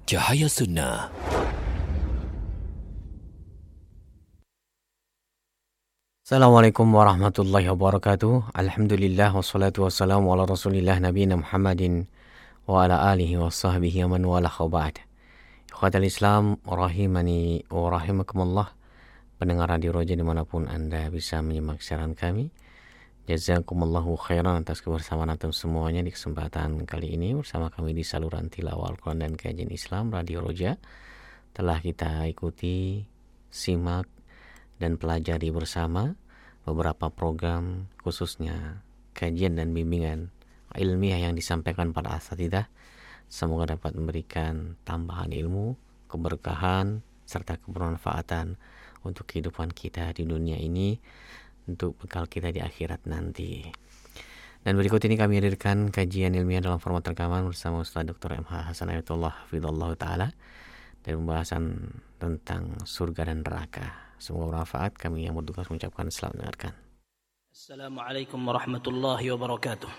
Cahaya Sunnah. Assalamualaikum warahmatullahi wabarakatuh. Alhamdulillah wassalatu wassalamu ala rasulillah nabiyina Muhammadin wa ala alihi wa sahbihi wa man wala khawba'ad. Ikhwatal Islam rahimani wa rahimakumullah. Pendengar Radio Roja dimanapun Anda bisa menyimak siaran kami, jazakumullahu khairan atas kebersamaan antum semuanya di kesempatan kali ini bersama kami di saluran tilawah Al-Quran dan kajian Islam Radio Roja. Telah kita ikuti, simak, dan pelajari bersama beberapa program khususnya kajian dan bimbingan ilmiah yang disampaikan para asatidzah. Semoga dapat memberikan tambahan ilmu, keberkahan, serta kebermanfaatan untuk kehidupan kita di dunia ini, untuk bekal kita di akhirat nanti. Dan berikut ini kami hadirkan kajian ilmiah dalam format rekaman bersama Ustaz Dr. MH Hasan Ayatullah Hafidhullah Ta'ala dan pembahasan tentang surga dan neraka. Semoga bermanfaat. Kami yang bertugas mengucapkan selamat mendengarkan. Assalamualaikum warahmatullahi wabarakatuh.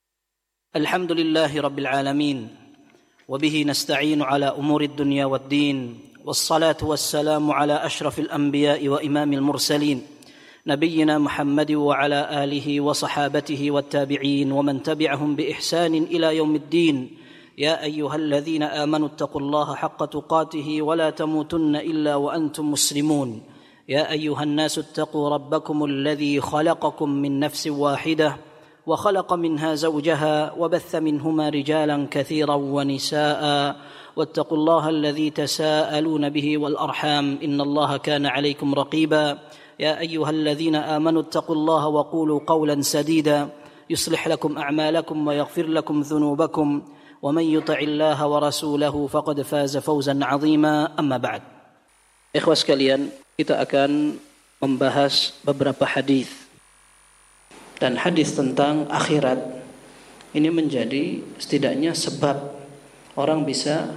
Alhamdulillahi rabbil alamin. Wabihi nasta'inu ala umurid dunya wad din. Wassalatu wassalamu ala ashrafil anbiya'i wa imamil mursalin. نبينا محمد وعلى آله وصحابته والتابعين ومن تبعهم بإحسان إلى يوم الدين يا أيها الذين آمنوا اتقوا الله حق تقاته ولا تموتن إلا وأنتم مسلمون يا أيها الناس اتقوا ربكم الذي خلقكم من نفس واحدة وخلق منها زوجها وبث منهما رجالا كثيرا ونساء واتقوا الله الذي تساءلون به والأرحام إن الله كان عليكم رقيبا يا أيها الذين آمنوا اتقوا الله وقولوا قولا سديدا يصلح لكم أعمالكم ويغفر لكم ذنوبكم ومن يطع الله ورسوله فقد فاز فوزا عظيما أما بعد. Ikhwas sekalian, kita akan membahas beberapa hadis. Dan hadis tentang akhirat ini menjadi setidaknya sebab orang bisa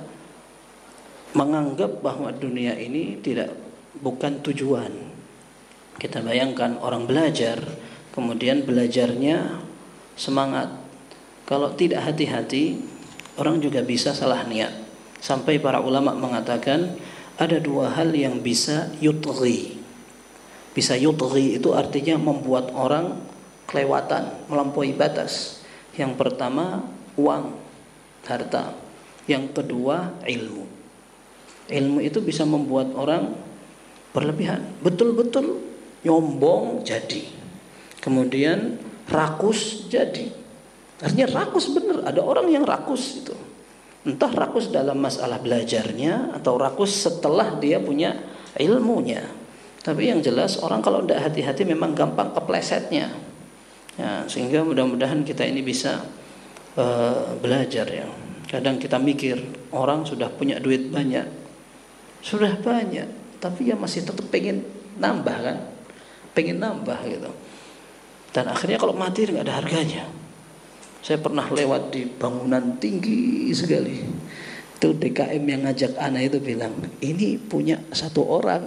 menganggap bahwa dunia ini bukan tujuan. Kita bayangkan orang belajar, kemudian belajarnya semangat. Kalau tidak hati-hati, orang juga bisa salah niat. Sampai para ulama mengatakan ada dua hal yang bisa yutghi. Bisa yutghi itu artinya membuat orang kelewatan, melampaui batas. Yang pertama uang, harta. Yang kedua ilmu. Ilmu itu bisa membuat orang berlebihan, betul-betul nyombong jadi, kemudian rakus jadi. Artinya rakus benar, ada orang yang rakus itu. Entah rakus dalam masalah belajarnya atau rakus setelah dia punya ilmunya. Tapi yang jelas orang kalau tidak hati-hati memang gampang keplesetnya. Ya, sehingga mudah-mudahan kita ini bisa belajar ya. Kadang kita mikir orang sudah punya duit banyak, sudah banyak, tapi ya masih tetap pengen nambah kan. Pengen nambah gitu. Dan akhirnya kalau mati nggak ada harganya. Saya pernah lewat di bangunan tinggi sekali. Itu DKM yang ngajak anak itu bilang, ini punya satu orang.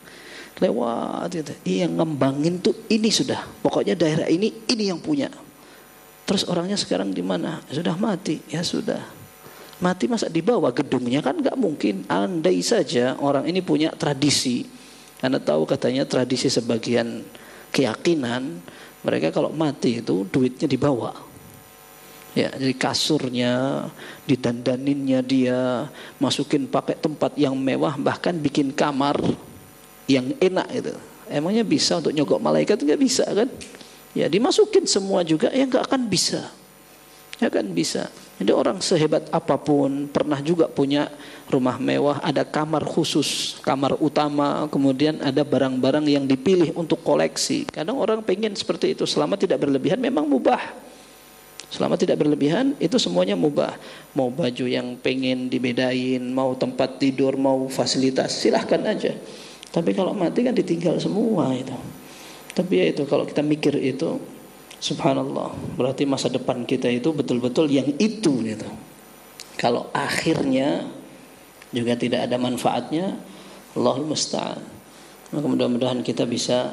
Lewat gitu. Yang ngembangin tuh ini sudah. Pokoknya daerah ini yang punya. Terus orangnya sekarang di mana? Sudah mati. Ya sudah. Mati masa dibawa gedungnya kan nggak mungkin. Andai saja orang ini punya tradisi. Anda tahu katanya tradisi sebagian keyakinan mereka kalau mati itu duitnya dibawa. Ya, jadi kasurnya didandaninnya dia, masukin pakai tempat yang mewah, bahkan bikin kamar yang enak itu. Emangnya bisa untuk nyogok malaikat? Enggak bisa kan? Ya dimasukin semua juga ya enggak akan bisa. Ya kan bisa. Jadi orang sehebat apapun pernah juga punya rumah mewah, ada kamar khusus, kamar utama, kemudian ada barang-barang yang dipilih untuk koleksi. Kadang orang pengen seperti itu, selama tidak berlebihan memang mubah. Selama tidak berlebihan itu semuanya mubah. Mau baju yang pengen dibedain, mau tempat tidur, mau fasilitas, silahkan aja. Tapi kalau mati kan ditinggal semua itu. Tapi ya itu kalau kita mikir itu, subhanallah, berarti masa depan kita itu betul-betul yang itu gitu. Kalau akhirnya juga tidak ada manfaatnya, Allahul musta'an. Maka mudah-mudahan kita bisa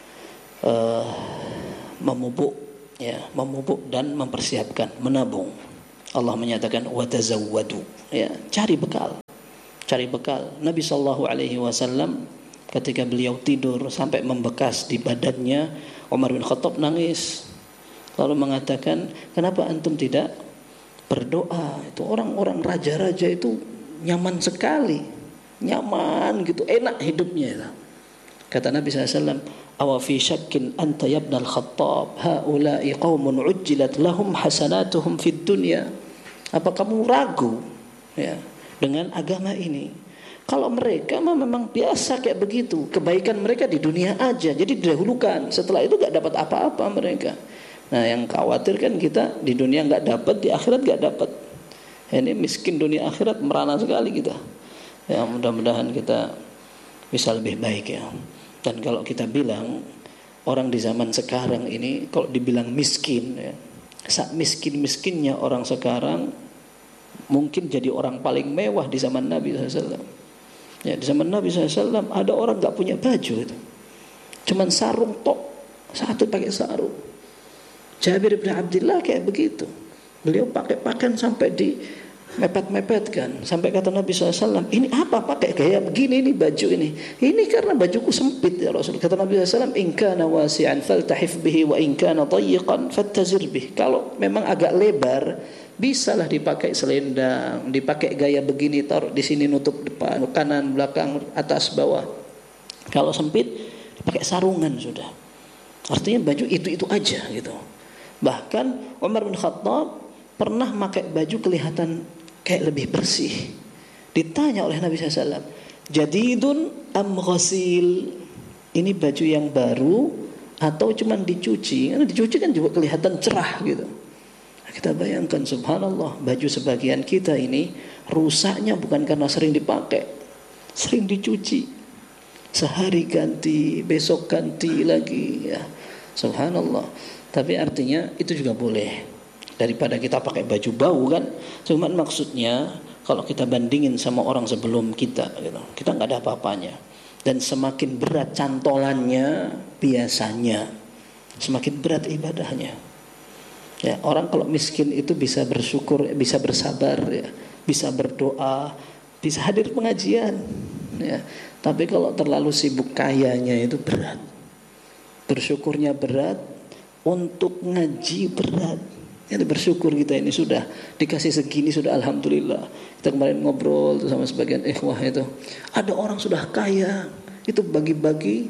memupuk dan mempersiapkan, menabung. Allah menyatakan watazawwadu, ya, cari bekal. cari bekal. Nabi sallallahu alaihi wasallam ketika beliau tidur sampai membekas di badannya, Umar bin Khattab nangis. Lalu mengatakan, "Kenapa antum tidak berdoa?" Itu orang-orang raja-raja itu nyaman sekali. Nyaman gitu, enak hidupnya itu. Kata Nabi SAW, "Awa fi syakkin anta ya ibn al-Khattab, haula'i qaumun ujjilat lahum hasanatuhum fid dunya." Apa kamu ragu ya dengan agama ini? Kalau mereka memang biasa kayak begitu, kebaikan mereka di dunia aja, jadi didahulukan. Setelah itu gak dapat apa-apa mereka. Nah, yang khawatir kan kita di dunia gak dapat, di akhirat gak dapat. Ini miskin dunia akhirat, merana sekali kita. Ya, mudah-mudahan kita bisa lebih baik ya. Dan kalau kita bilang orang di zaman sekarang ini kalau dibilang miskin ya, sak miskin-miskinnya orang sekarang mungkin jadi orang paling mewah di zaman Nabi SAW. Ya, di zaman Nabi SAW ada orang gak punya baju itu, cuman sarung tok, satu pakai sarung. Jabir bin Abdullah kayak begitu, beliau pakai pakaian sampai di mepet-mepetkan, sampai kata Nabi SAW, "Ini apa pakai gaya begini, ini baju ini karena bajuku sempit ya Rasul." Kata Nabi SAW, "In kana wasi'an faltahif bihi wa in kana dayyiqan fattazir bih." Kalau memang agak lebar, bisalah dipakai selendang, dipakai gaya begini, taruh di sini nutup depan, kanan, belakang, atas, bawah. Kalau sempit, pakai sarungan sudah. Artinya baju itu aja gitu. Bahkan Umar bin Khattab pernah pakai baju kelihatan kayak lebih bersih. Ditanya oleh Nabi SAW, "Jadidun am ghasil?" Ini baju yang baru atau cuman dicuci? Karena dicuci kan juga kelihatan cerah gitu. Kita bayangkan, subhanallah, baju sebagian kita ini rusaknya bukan karena sering dipakai, sering dicuci. Sehari ganti, besok ganti lagi ya. Subhanallah. Tapi artinya itu juga boleh, daripada kita pakai baju bau kan. Cuman maksudnya kalau kita bandingin sama orang sebelum kita gitu, kita nggak ada apa-apanya. Dan semakin berat cantolannya biasanya semakin berat ibadahnya. Ya, orang kalau miskin itu bisa bersyukur, bisa bersabar ya, bisa berdoa, bisa hadir pengajian ya. Tapi kalau terlalu sibuk kayanya itu berat. Bersyukurnya berat, untuk ngaji berat. Ya, bersyukur kita ini sudah dikasih segini sudah alhamdulillah. Kita kemarin ngobrol tuh sama sebagian ikhwah itu. Ada orang sudah kaya, itu bagi-bagi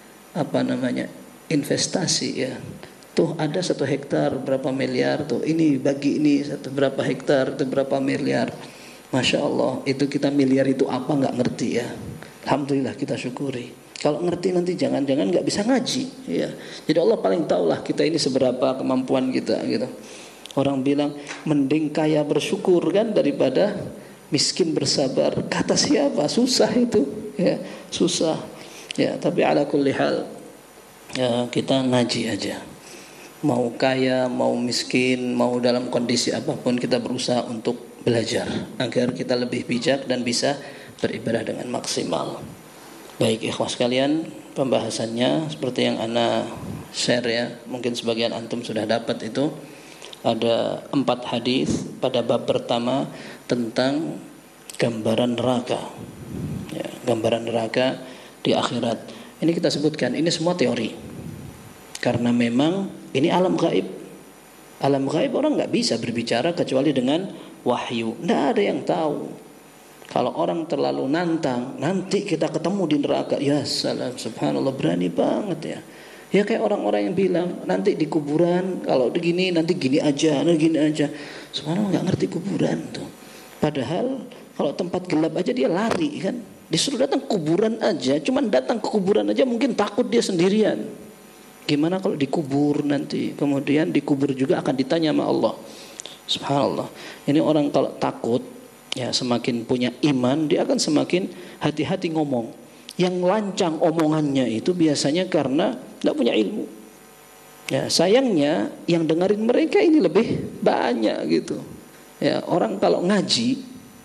investasi ya. Tuh ada 1 hektar berapa miliar tuh, ini bagi ini berapa hektar itu berapa miliar. Masya Allah, itu kita miliar itu apa nggak ngerti ya. Alhamdulillah kita syukuri. Kalau ngerti nanti jangan-jangan nggak bisa ngaji ya. Jadi Allah paling tahu lah kita ini seberapa kemampuan kita gitu. Orang bilang mending kaya bersyukur kan daripada miskin bersabar. Kata siapa? Susah itu ya, susah ya. Tapi ala kulli hal ya, kita ngaji aja. Mau kaya, mau miskin, mau dalam kondisi apapun kita berusaha untuk belajar agar kita lebih bijak dan bisa beribadah dengan maksimal. Baik ikhwah sekalian, pembahasannya seperti yang ana share ya, mungkin sebagian antum sudah dapat itu. Ada 4 hadis pada bab pertama tentang gambaran neraka ya, gambaran neraka di akhirat. Ini kita sebutkan, ini semua teori. Karena memang ini alam gaib. Alam gaib orang nggak bisa berbicara kecuali dengan wahyu. Nggak ada yang tahu. Kalau orang terlalu nantang, nanti kita ketemu di neraka. Ya salam, subhanallah, berani banget ya. Ya kayak orang-orang yang bilang nanti di kuburan kalau begini nanti gini aja, Subhanallah, nggak ngerti kuburan tuh. Padahal kalau tempat gelap aja dia lari kan. Disuruh datang kuburan aja, cuman datang ke kuburan aja mungkin takut dia sendirian. Gimana kalau dikubur nanti? Kemudian dikubur juga akan ditanya sama Allah. Subhanallah. Ini orang kalau takut, ya semakin punya iman, dia akan semakin hati-hati ngomong. Yang lancang omongannya itu biasanya karena tidak punya ilmu. Ya, sayangnya yang dengerin mereka ini lebih banyak gitu. Ya, orang kalau ngaji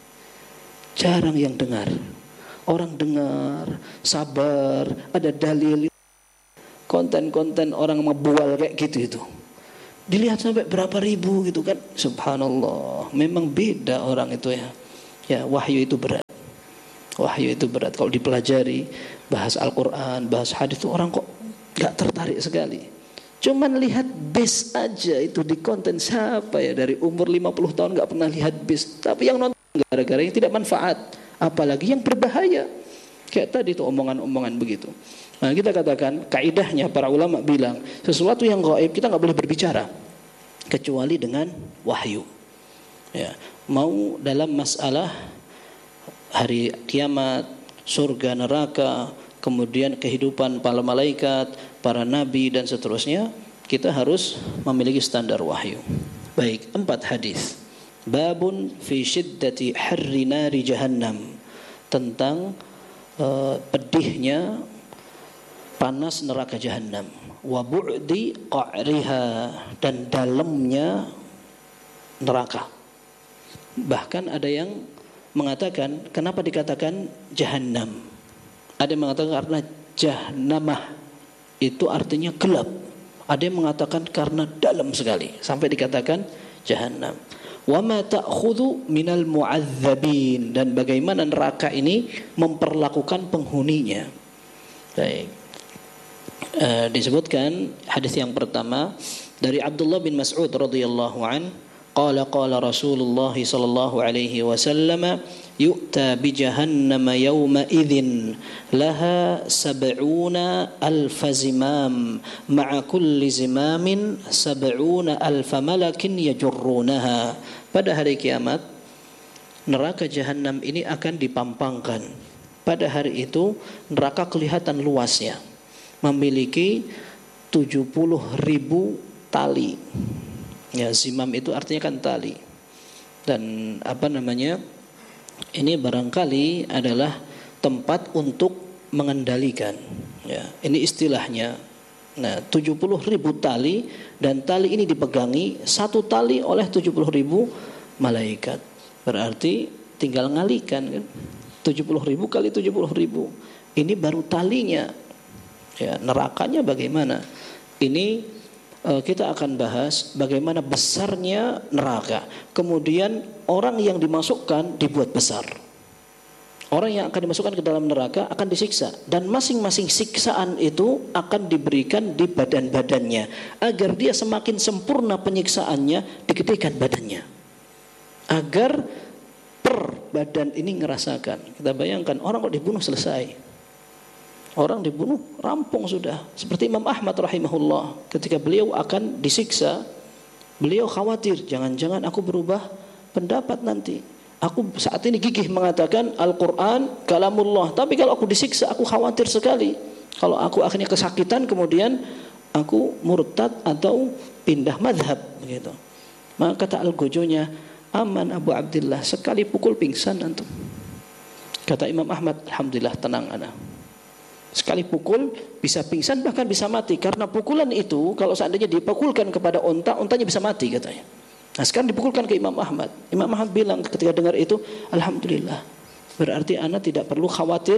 jarang yang dengar. Orang dengar, sabar, ada dalil. Konten-konten orang ngebual kayak gitu itu dilihat sampai berapa ribu gitu kan. Subhanallah, memang beda orang itu ya. Ya, wahyu itu berat. Wahyu itu berat. Kalau dipelajari, bahas Al-Quran, bahas hadis itu orang kok gak tertarik sekali. Cuman lihat base aja itu di konten. Siapa ya dari umur 50 tahun gak pernah lihat base. Tapi yang nonton gara-gara yang tidak manfaat. Apalagi yang berbahaya. Kayak tadi itu omongan-omongan begitu. Nah kita katakan kaidahnya para ulama bilang sesuatu yang gaib kita gak boleh berbicara kecuali dengan wahyu. Ya, mau dalam masalah hari kiamat, surga, neraka, kemudian kehidupan para malaikat, para nabi dan seterusnya, kita harus memiliki standar wahyu. Baik, 4 hadis. Babun fi syiddati harri nari jahannam, tentang pedihnya panas neraka jahannam. Wa bu'di qa'riha, dan dalamnya neraka. Bahkan ada yang mengatakan, kenapa dikatakan jahannam? Ada yang mengatakan karena jahannamah itu artinya gelap. Ada yang mengatakan karena dalam sekali sampai dikatakan jahannam. Wa ma ta'khudhu minal mu'adzabin, dan bagaimana neraka ini memperlakukan penghuninya. Baik. Disebutkan hadis yang pertama dari Abdullah bin Mas'ud radhiyallahu an, qala Rasulullah sallallahu alaihi wasallam, yu'ta bi jahannam yawma idzin laha 70,000 zimam ma'a kulli zimamin 70,000 malakin yajurrunaha. Pada hari kiamat neraka jahannam ini akan dipampangkan. Pada hari itu neraka kelihatan luasnya, memiliki 70.000 tali. Ya, zimam itu artinya kan tali. Dan ini barangkali adalah tempat untuk mengendalikan. Ya, ini istilahnya. Nah, 70.000 tali, dan tali ini dipegangi satu tali oleh 70.000 malaikat. Berarti tinggal ngalikan kan. 70.000 kali 70.000. Ini baru talinya. Ya, nerakanya bagaimana? Ini kita akan bahas bagaimana besarnya neraka. Kemudian orang yang dimasukkan dibuat besar. Orang yang akan dimasukkan ke dalam neraka akan disiksa, dan masing-masing siksaan itu akan diberikan di badan-badannya agar dia semakin sempurna penyiksaannya, diketikkan badannya agar per badan ini ngerasakan. Kita bayangkan orang kok dibunuh selesai. Orang dibunuh, rampung sudah. Seperti Imam Ahmad rahimahullah, ketika beliau akan disiksa, beliau khawatir, jangan-jangan aku berubah pendapat nanti. Aku saat ini gigih mengatakan Al-Quran kalamullah, tapi kalau aku disiksa, aku khawatir sekali. Kalau aku akhirnya kesakitan, kemudian aku murtad atau pindah madhab. Begitu. Maka kata Al-Gojonya, aman Abu Abdillah, sekali pukul pingsan antum. Kata Imam Ahmad, alhamdulillah tenang ana. Sekali pukul bisa pingsan, bahkan bisa mati. Karena pukulan itu kalau seandainya dipukulkan kepada onta, ontanya bisa mati katanya. Nah sekarang dipukulkan ke Imam Ahmad. Imam Ahmad bilang ketika dengar itu, alhamdulillah, berarti ana tidak perlu khawatir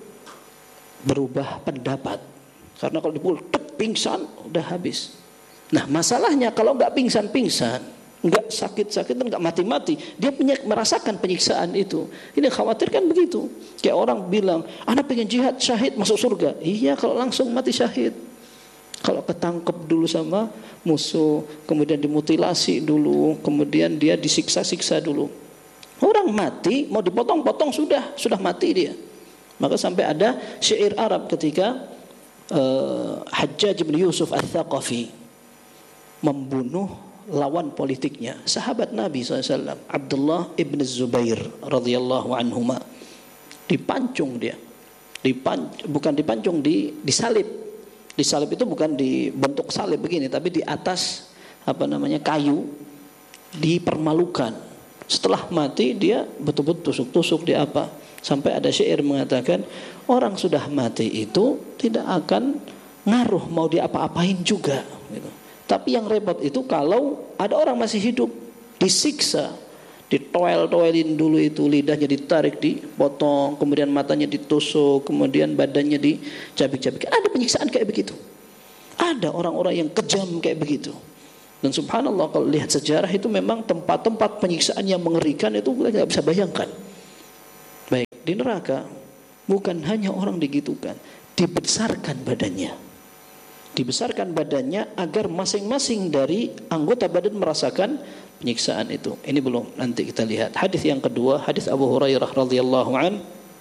berubah pendapat. Karena kalau dipukul pingsan udah habis. Nah masalahnya kalau nggak pingsan-pingsan, nggak sakit-sakit dan nggak mati-mati, dia merasakan penyiksaan itu. Ini khawatir kan begitu. Kayak orang bilang, anak pengen jihad syahid masuk surga. Iya kalau langsung mati syahid. Kalau ketangkep dulu sama musuh, kemudian dimutilasi dulu, kemudian dia disiksa-siksa dulu. Orang mati mau dipotong-potong sudah mati dia. Maka sampai ada syair Arab ketika Hajjaj bin Yusuf Al-Thaqafi membunuh lawan politiknya, sahabat Nabi SAW, Abdullah ibn Zubair radhiyallahu anhuma. Dipancung dia, bukan dipancung, disalib. Disalib itu bukan dibentuk salib begini, tapi di atas kayu, dipermalukan. Setelah mati dia betul-betul tusuk-tusuk di apa, sampai ada syair mengatakan orang sudah mati itu tidak akan ngaruh mau diapa-apain juga gitu. Tapi yang repot itu kalau ada orang masih hidup, disiksa, ditoel-toelin dulu itu, lidahnya ditarik, dipotong, kemudian matanya ditusuk, kemudian badannya dicabik-cabik. Ada penyiksaan kayak begitu. Ada orang-orang yang kejam kayak begitu. Dan subhanallah kalau lihat sejarah itu memang tempat-tempat penyiksaan yang mengerikan itu kita tidak bisa bayangkan. Baik, di neraka bukan hanya orang digitukan, dibesarkan badannya. Dibesarkan badannya agar masing-masing dari anggota badan merasakan penyiksaan itu. Ini belum, nanti kita lihat. Hadis yang kedua, hadis Abu Hurairah radhiyallahu an,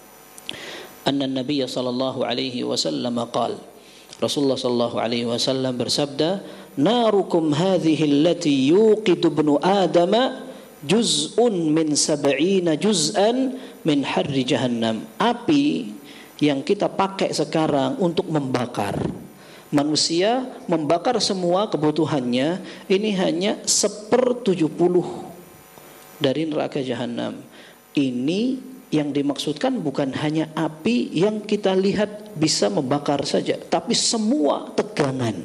anna Nabiy sallallahu alaihi wasallam qala, Rasulullah sallallahu alaihi wasallam bersabda, narukum hadhihi allati yuqidu ibnu adama juz'un min sab'ina juz'an min harri jahannam. Api yang kita pakai sekarang untuk membakar manusia, membakar semua kebutuhannya, ini hanya 1/70 dari neraka jahanam. Ini yang dimaksudkan bukan hanya api yang kita lihat bisa membakar saja, tapi semua tegangan,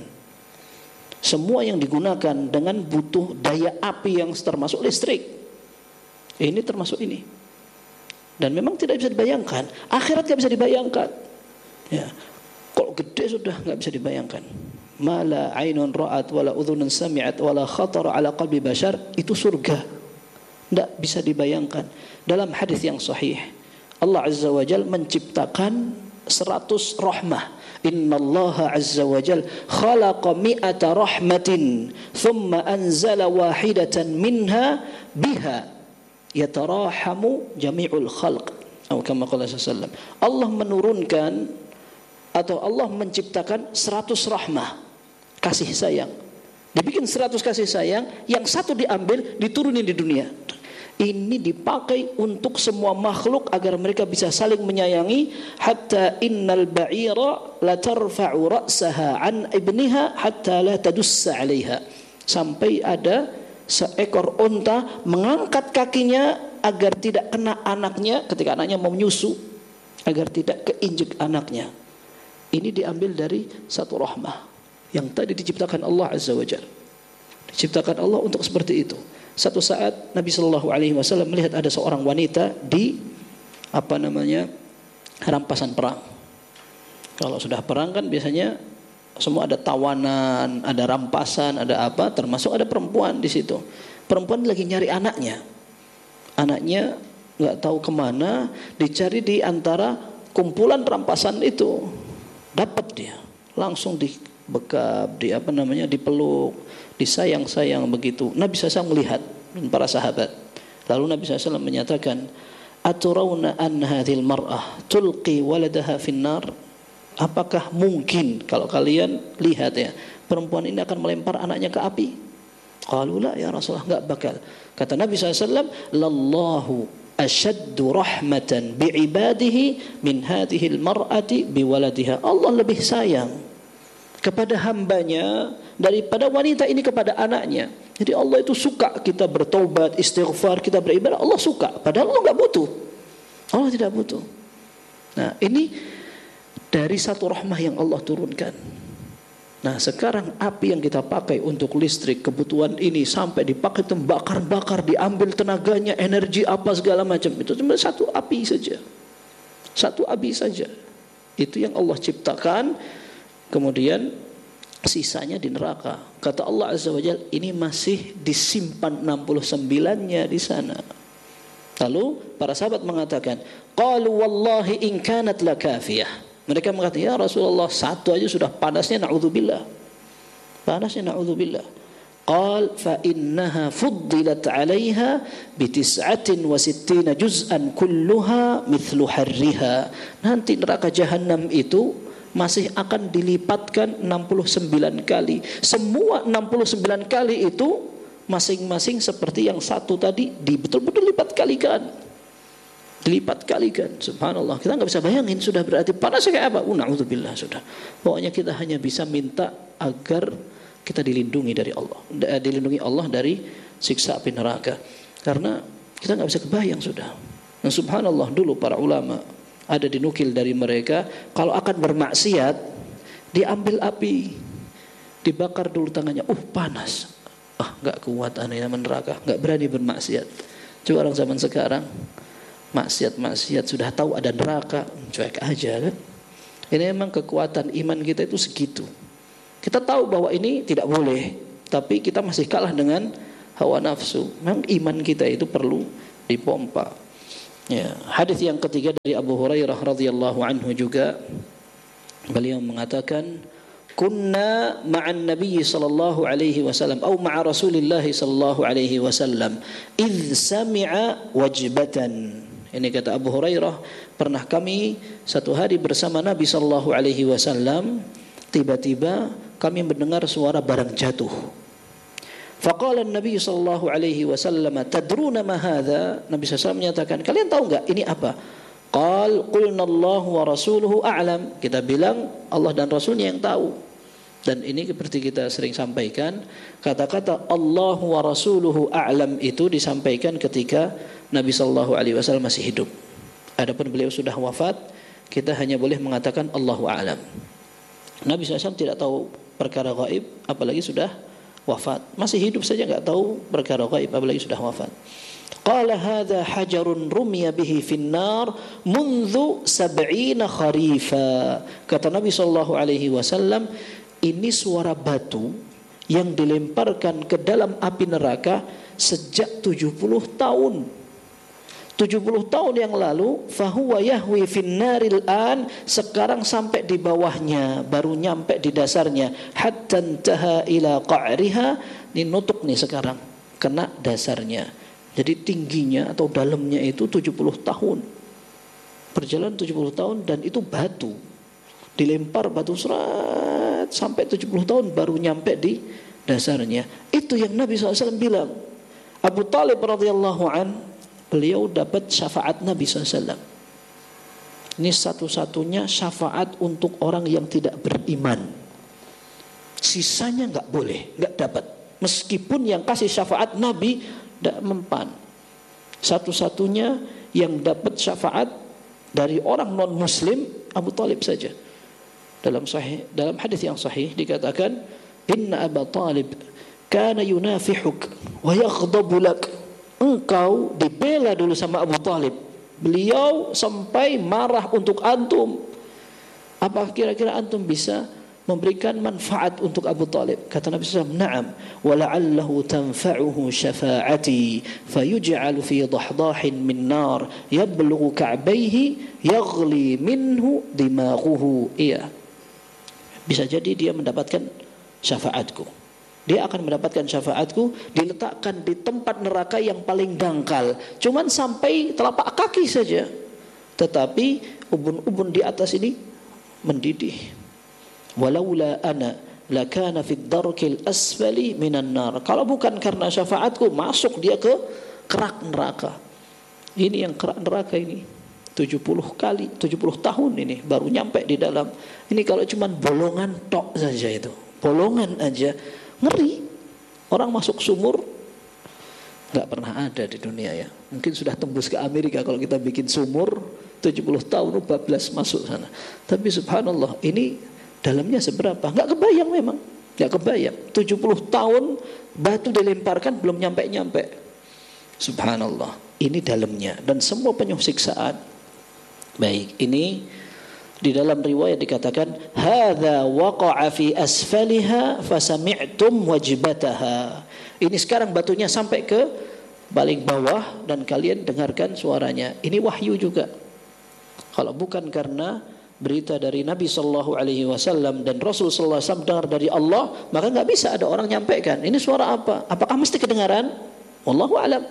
semua yang digunakan dengan butuh daya api yang termasuk listrik. Ini termasuk ini. Dan memang tidak bisa dibayangkan. Akhirat tidak bisa dibayangkan. Ya. Kalau gede sudah nggak bisa dibayangkan. Mala ainun ra'at wala udhunun sami'at wala khatara ala qalbi bashar, itu surga. Tidak bisa dibayangkan. Dalam hadis yang sahih, Allah Azza wa Jal menciptakan 100 rahmah. Inna Allah Azza wa Jal khalaqa mi'ata rahmatin thumma anzala wahidatan minha biha yatarahamu jami'ul khalq. Atau kama qala sallallahu. Allah menurunkan atau Allah menciptakan 100 rahmah, kasih sayang. Dibikin 100 kasih sayang, yang satu diambil, diturunin di dunia. Ini dipakai untuk semua makhluk agar mereka bisa saling menyayangi. Hatta innal ba'ira la tarfa'u ra'saha an ibniha hatta la tadussa 'alaiha. Sampai ada seekor unta mengangkat kakinya agar tidak kena anaknya ketika anaknya mau menyusu, agar tidak keinjek anaknya. Ini diambil dari satu rahmah yang tadi diciptakan Allah Azza wa Jalla. Diciptakan Allah untuk seperti itu. Satu saat Nabi Shallallahu Alaihi Wasallam melihat ada seorang wanita di rampasan perang. Kalau sudah perang kan biasanya semua ada tawanan, ada rampasan, ada apa, termasuk ada perempuan di situ. Perempuan lagi nyari anaknya. Anaknya nggak tahu kemana, dicari di antara kumpulan rampasan itu. Dapat dia, langsung dibekap, dipeluk, disayang-sayang begitu. Nabi SAW melihat dan para sahabat. Lalu Nabi SAW menyatakan, "Aturawna an hadhil mar'ah tulqi waladaha finnar?" Apakah mungkin kalau kalian lihat ya, perempuan ini akan melempar anaknya ke api? Qalu la ya Rasulullah, enggak bakal. Kata Nabi SAW, "Lallahu asyaddu rahmatan bi'ibadihi min hadhil mar'ati biwaladiha." Allah lebih sayang kepada hambanya daripada wanita ini kepada anaknya. Jadi Allah itu suka kita bertobat, istighfar, kita beribadah. Allah suka, padahal Allah enggak butuh. Allah tidak butuh. Nah, ini dari satu rahmah yang Allah turunkan. Nah, sekarang api yang kita pakai untuk listrik, kebutuhan ini sampai dipakai bakar-bakar, diambil tenaganya, energi apa segala macam, itu cuma satu api saja. Satu api saja. Itu yang Allah ciptakan. Kemudian sisanya di neraka. Kata Allah Azza wa Jalla, ini masih disimpan 69-nya di sana. Lalu para sahabat mengatakan, qalu wallahi in kanat lakafiyah. Mereka mengatakan, ya Rasulullah, satu aja sudah panasnya, na'udzubillah. Panasnya, na'udzubillah. Qal fa innaha fuddilat 'alaiha bi 69 juz'an kulluha mithlu harriha. Nanti neraka jahanam itu masih akan dilipatkan 69 kali. Semua 69 kali itu masing-masing seperti yang satu tadi, betul-betul lipat kalikan. Dilipat kalikan, subhanallah. Kita nggak bisa bayangin, sudah berarti panasnya kayak apa? Na'udzubillah, sudah. Pokoknya kita hanya bisa minta agar kita dilindungi dari Allah, dilindungi Allah dari siksa api neraka. Karena kita nggak bisa kebayang sudah. Dan subhanallah, dulu para ulama ada dinukil dari mereka, kalau akan bermaksiat diambil api, dibakar dulu tangannya, panas. Nggak kuat aneh neraka, nggak berani bermaksiat. Coba orang zaman sekarang maksiat sudah tahu ada neraka, cuek aja kan. Ini memang kekuatan iman kita itu segitu. Kita tahu bahwa ini tidak boleh, tapi kita masih kalah dengan hawa nafsu. Memang iman kita itu perlu dipompa. Ya, hadis yang ketiga dari Abu Hurairah radhiyallahu anhu juga, beliau mengatakan, kunna ma'an Nabi sallallahu alaihi wasallam atau ma'a Rasulillah sallallahu alaihi wasallam idh sami'a wajbatan. Ini kata Abu Hurairah, pernah kami satu hari bersama Nabi sallallahu alaihi wasallam, tiba-tiba kami mendengar suara barang jatuh. Faqala Nabi sallallahu alaihi wasallam, tadruna ma hadha? Nabi SAW menyatakan, kalian tahu enggak ini apa? Qulna Allah wa rasuluhu a'lam. Kita bilang Allah dan Rasulnya yang tahu. Dan ini seperti kita sering sampaikan, kata-kata Allah wa rasuluhu a'lam itu disampaikan ketika Nabi sallallahu alaihi wasallam masih hidup. Adapun beliau sudah wafat, kita hanya boleh mengatakan Allahu a'lam. Nabi SAW tidak tahu perkara gaib, apalagi sudah wafat. Masih hidup saja enggak tahu perkara gaib, apalagi sudah wafat. Qala hadza hajarun rumiya bihi fin nar mundu 70 kharifa. Kata Nabi sallallahu alaihi wasallam, ini suara batu yang dilemparkan ke dalam api neraka sejak 70 tahun. 70 tahun yang lalu, fahuwa yahwi fin naril an, sekarang sampai di bawahnya, baru nyampe di dasarnya, hatta intaha ila qa'riha, ini nutuk nih sekarang, kena dasarnya. Jadi tingginya atau dalamnya itu 70 tahun. Berjalan 70 tahun dan itu batu. Dilempar batu serat sampai 70 tahun baru nyampe di dasarnya. Itu yang Nabi SAW bilang. Abu Talib radhiyallahu an, beliau dapat syafaat Nabi SAW. Ini satu-satunya syafaat untuk orang yang tidak beriman. Sisanya enggak boleh, enggak dapat. Meskipun yang kasih syafaat Nabi tidak mempan. Satu-satunya yang dapat syafaat dari orang non muslim Abu Talib saja. Dalam hadis yang sahih dikatakan, inna Abu Talib kana yunafihuk wa yaghdabu lak. Engkau dibela dulu sama Abu Talib, beliau sampai marah untuk antum. Apa kira-kira antum bisa memberikan manfaat untuk Abu Talib? Kata Nabi SAW, na'am, wala'allahu tanfa'uhu syafa'ati fayuj'alu fi dahdahin min nar yablughu ka'bayhi yaghli minhu dimaghuhu. Iya, bisa jadi dia mendapatkan syafaatku. Dia akan mendapatkan syafaatku, diletakkan di tempat neraka yang paling dangkal, cuman sampai telapak kaki saja, tetapi ubun-ubun di atas ini mendidih. Walaula ana lakana fid darkil asfali minan nar. Kalau bukan karena syafaatku, masuk dia ke kerak neraka. Ini yang kerak neraka ini 70 kali, 70 tahun ini baru nyampe di dalam. Ini kalau cuman bolongan tok saja itu. Bolongan aja ngeri. Orang masuk sumur enggak pernah ada di dunia ya. Mungkin sudah tembus ke Amerika kalau kita bikin sumur 70 tahun 14 masuk sana. Tapi subhanallah, ini dalamnya seberapa? Enggak kebayang memang. Enggak kebayang. 70 tahun batu dilemparkan belum nyampe-nyampe. Subhanallah. Ini dalamnya dan semua penuh siksaan. Baik, ini di dalam riwayat dikatakan hadza waqa'a fi asfaliha fasami'tum wajibataha. Ini sekarang batunya sampai ke paling bawah dan kalian dengarkan suaranya. Ini wahyu juga. Kalau bukan karena berita dari Nabi sallallahu alaihi wasallam dan Rasul sallallahu alaihi wasallam dengar dari Allah, maka enggak bisa ada orang nyampaikan. Ini suara apa? Apakah mesti kedengaran? Wallahu a'lam.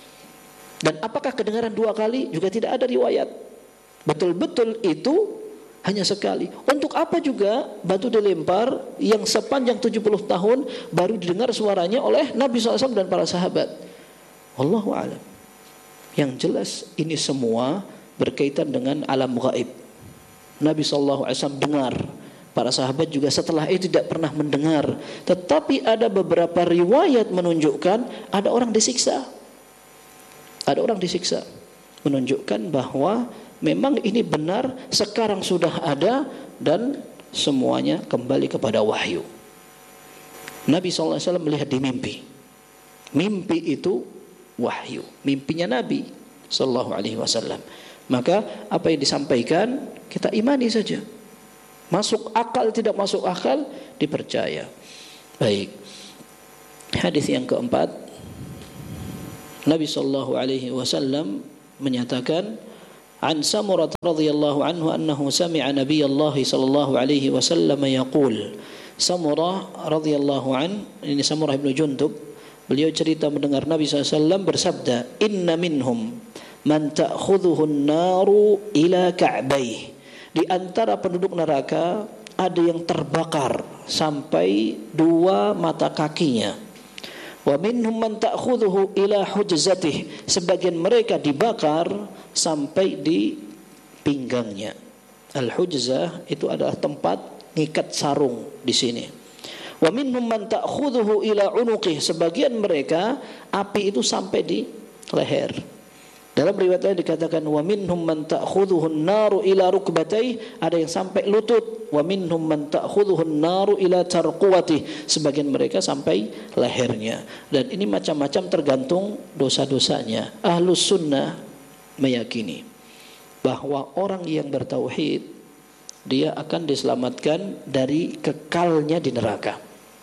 Dan apakah kedengaran 2 kali? Juga tidak ada riwayat. Betul-betul itu hanya sekali. Untuk apa juga batu dilempar yang sepanjang 70 tahun baru didengar suaranya oleh Nabi SAW dan para sahabat? Wallahu a'lam. Yang jelas ini semua berkaitan dengan alam gaib. Nabi SAW dengar, para sahabat juga setelah itu tidak pernah mendengar. Tetapi ada beberapa riwayat menunjukkan ada orang disiksa. Ada orang disiksa, menunjukkan bahwa memang ini benar, sekarang sudah ada dan semuanya kembali kepada wahyu. Nabi SAW melihat di mimpi. Mimpi itu wahyu, mimpinya Nabi SAW. Maka apa yang disampaikan kita imani saja. Masuk akal tidak masuk akal dipercaya. Baik. Hadis yang keempat, Nabi SAW menyatakan an Samurah radhiyallahu anhu annahu sami'a Nabiyallah sallallahu alaihi wasallam yaqul. Samurah radhiyallahu an, ini Samurah bin Jundub, beliau cerita mendengar Nabi SAW bersabda, inna minhum man ta'khudhuhu an-naru ila ka'bayh. Di antara penduduk neraka ada yang terbakar sampai dua mata kakinya. Wa minhum man ta'khudhuhu ila hujzatih. Sebagian mereka dibakar sampai di pinggangnya. Al-hujzah itu adalah tempat ngikat sarung di sini. Wa minhum man ta'khudhuhu ila unuqih. Sebagian mereka api itu sampai di leher. Dalam riwayat lain dikatakan wa minhum man ta'khudhuhu an-naru ila rukbatayh, ada yang sampai lutut. Wa minhum man ta'khudhuhu an-naru ila tarquwatih. Sebagian mereka sampai lehernya. Dan ini macam-macam tergantung dosa-dosanya. Ahlus sunnah meyakini bahwa orang yang bertauhid dia akan diselamatkan dari kekalnya di neraka.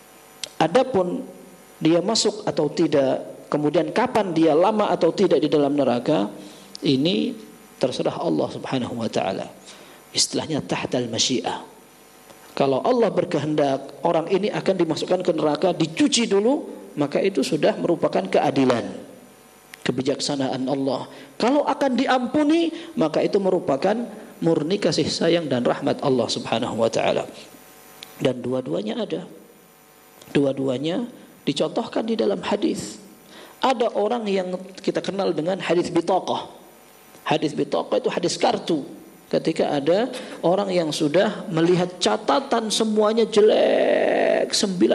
Adapun dia masuk atau tidak, kemudian kapan dia lama atau tidak di dalam neraka, ini terserah Allah Subhanahu wa taala. Istilahnya tahtal masyiah. Kalau Allah berkehendak orang ini akan dimasukkan ke neraka, dicuci dulu, maka itu sudah merupakan keadilan, kebijaksanaan Allah. Kalau akan diampuni, maka itu merupakan murni kasih sayang dan rahmat Allah Subhanahu wa taala. Dan dua-duanya ada. Dua-duanya dicontohkan di dalam hadis. Ada orang yang kita kenal dengan hadis bitaqah. Hadis bitaqah itu hadis kartu. Ketika ada orang yang sudah melihat catatan semuanya jelek,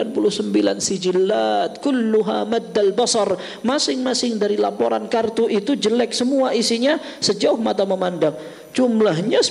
99 sijilat, kulluha maddal basar, masing-masing dari laporan kartu itu jelek semua isinya sejauh mata memandang. Jumlahnya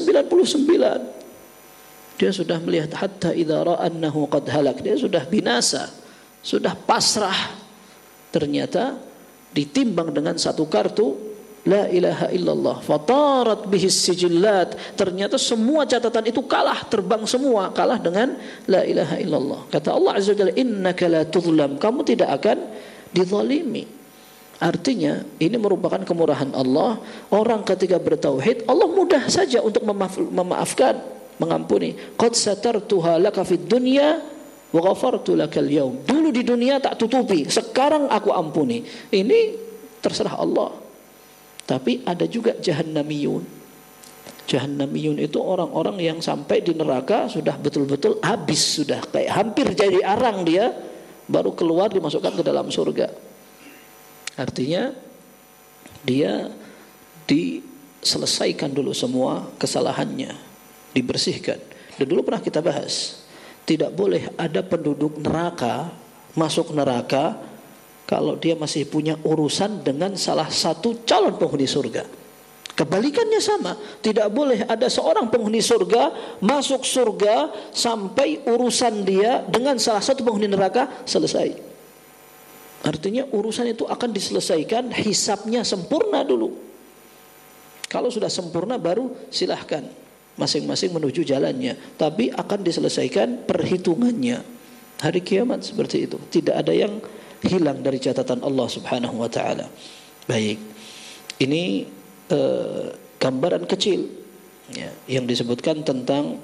99. Dia sudah melihat hatta idza ra'annahu qad halak, dia sudah binasa, sudah pasrah. Ternyata ditimbang dengan satu kartu la ilaha illallah fatarat bihis sijillat, ternyata semua catatan itu kalah, terbang semua, kalah dengan la ilaha illallah. Kata Allah Azza wa Jalla, innaka la tuzlam, kamu tidak akan dizalimi. Artinya ini merupakan kemurahan Allah. Orang ketika bertauhid, Allah mudah saja untuk memaafkan, mengampuni. Qad satartuha laka fid dunya wa ghafartu lakal yaum. Dulu di dunia tak tutupi, sekarang aku ampuni. Ini terserah Allah. Tapi ada juga jahannamiyun. Jahannamiyun itu orang-orang yang sampai di neraka sudah betul-betul habis, sudah kayak hampir jadi arang dia, baru keluar dimasukkan ke dalam surga. Artinya dia diselesaikan dulu semua kesalahannya, dibersihkan. Dan dulu pernah kita bahas, tidak boleh ada penduduk neraka masuk neraka kalau dia masih punya urusan dengan salah satu calon penghuni surga. Kebalikannya sama, tidak boleh ada seorang penghuni surga masuk surga sampai urusan dia dengan salah satu penghuni neraka selesai. Artinya urusan itu akan diselesaikan, hisabnya sempurna dulu. Kalau sudah sempurna baru silahkan masing-masing menuju jalannya. Tapi akan diselesaikan perhitungannya. Hari kiamat seperti itu. Tidak ada yang hilang dari catatan Allah Subhanahu wa taala. Baik. Ini gambaran kecil ya, yang disebutkan tentang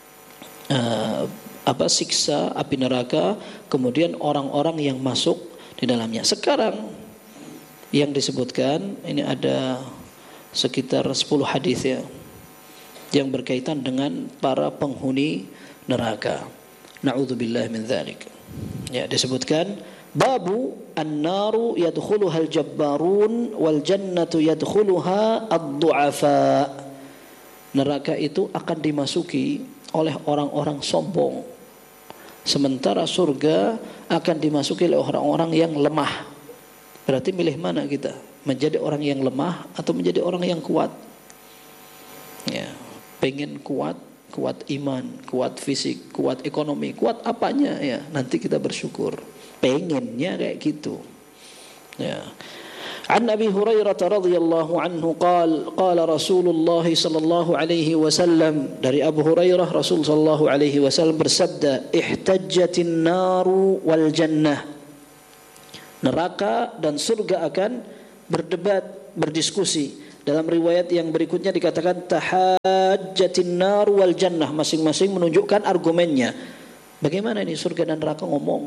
siksa api neraka, kemudian orang-orang yang masuk di dalamnya. Sekarang yang disebutkan ini ada sekitar 10 hadis ya yang berkaitan dengan para penghuni neraka. Na'udzubillah min dzalik. Ya, disebutkan babu an-naru yadkhuluha al-jabbarun wal jannatu yadkhuluha ad-du'afa. Neraka itu akan dimasuki oleh orang-orang sombong, sementara surga akan dimasuki oleh orang-orang yang lemah. Berarti milih mana kita? Menjadi orang yang lemah atau menjadi orang yang kuat? Ya, pengen kuat, kuat iman, kuat fisik, kuat ekonomi, kuat apanya ya, nanti kita bersyukur. Pengennya kayak gitu. Ya. An Abi Hurairah radhiyallahu anhu qala Rasulullah sallallahu alaihi wasallam, dari Abu Hurairah Rasul sallallahu alaihi wasallam bersabda, ihtajjatin naru wal jannah. Neraka dan surga akan berdebat, berdiskusi. Dalam riwayat yang berikutnya dikatakan tahajjatin nar wal jannah, masing-masing menunjukkan argumennya. Bagaimana ini surga dan neraka ngomong?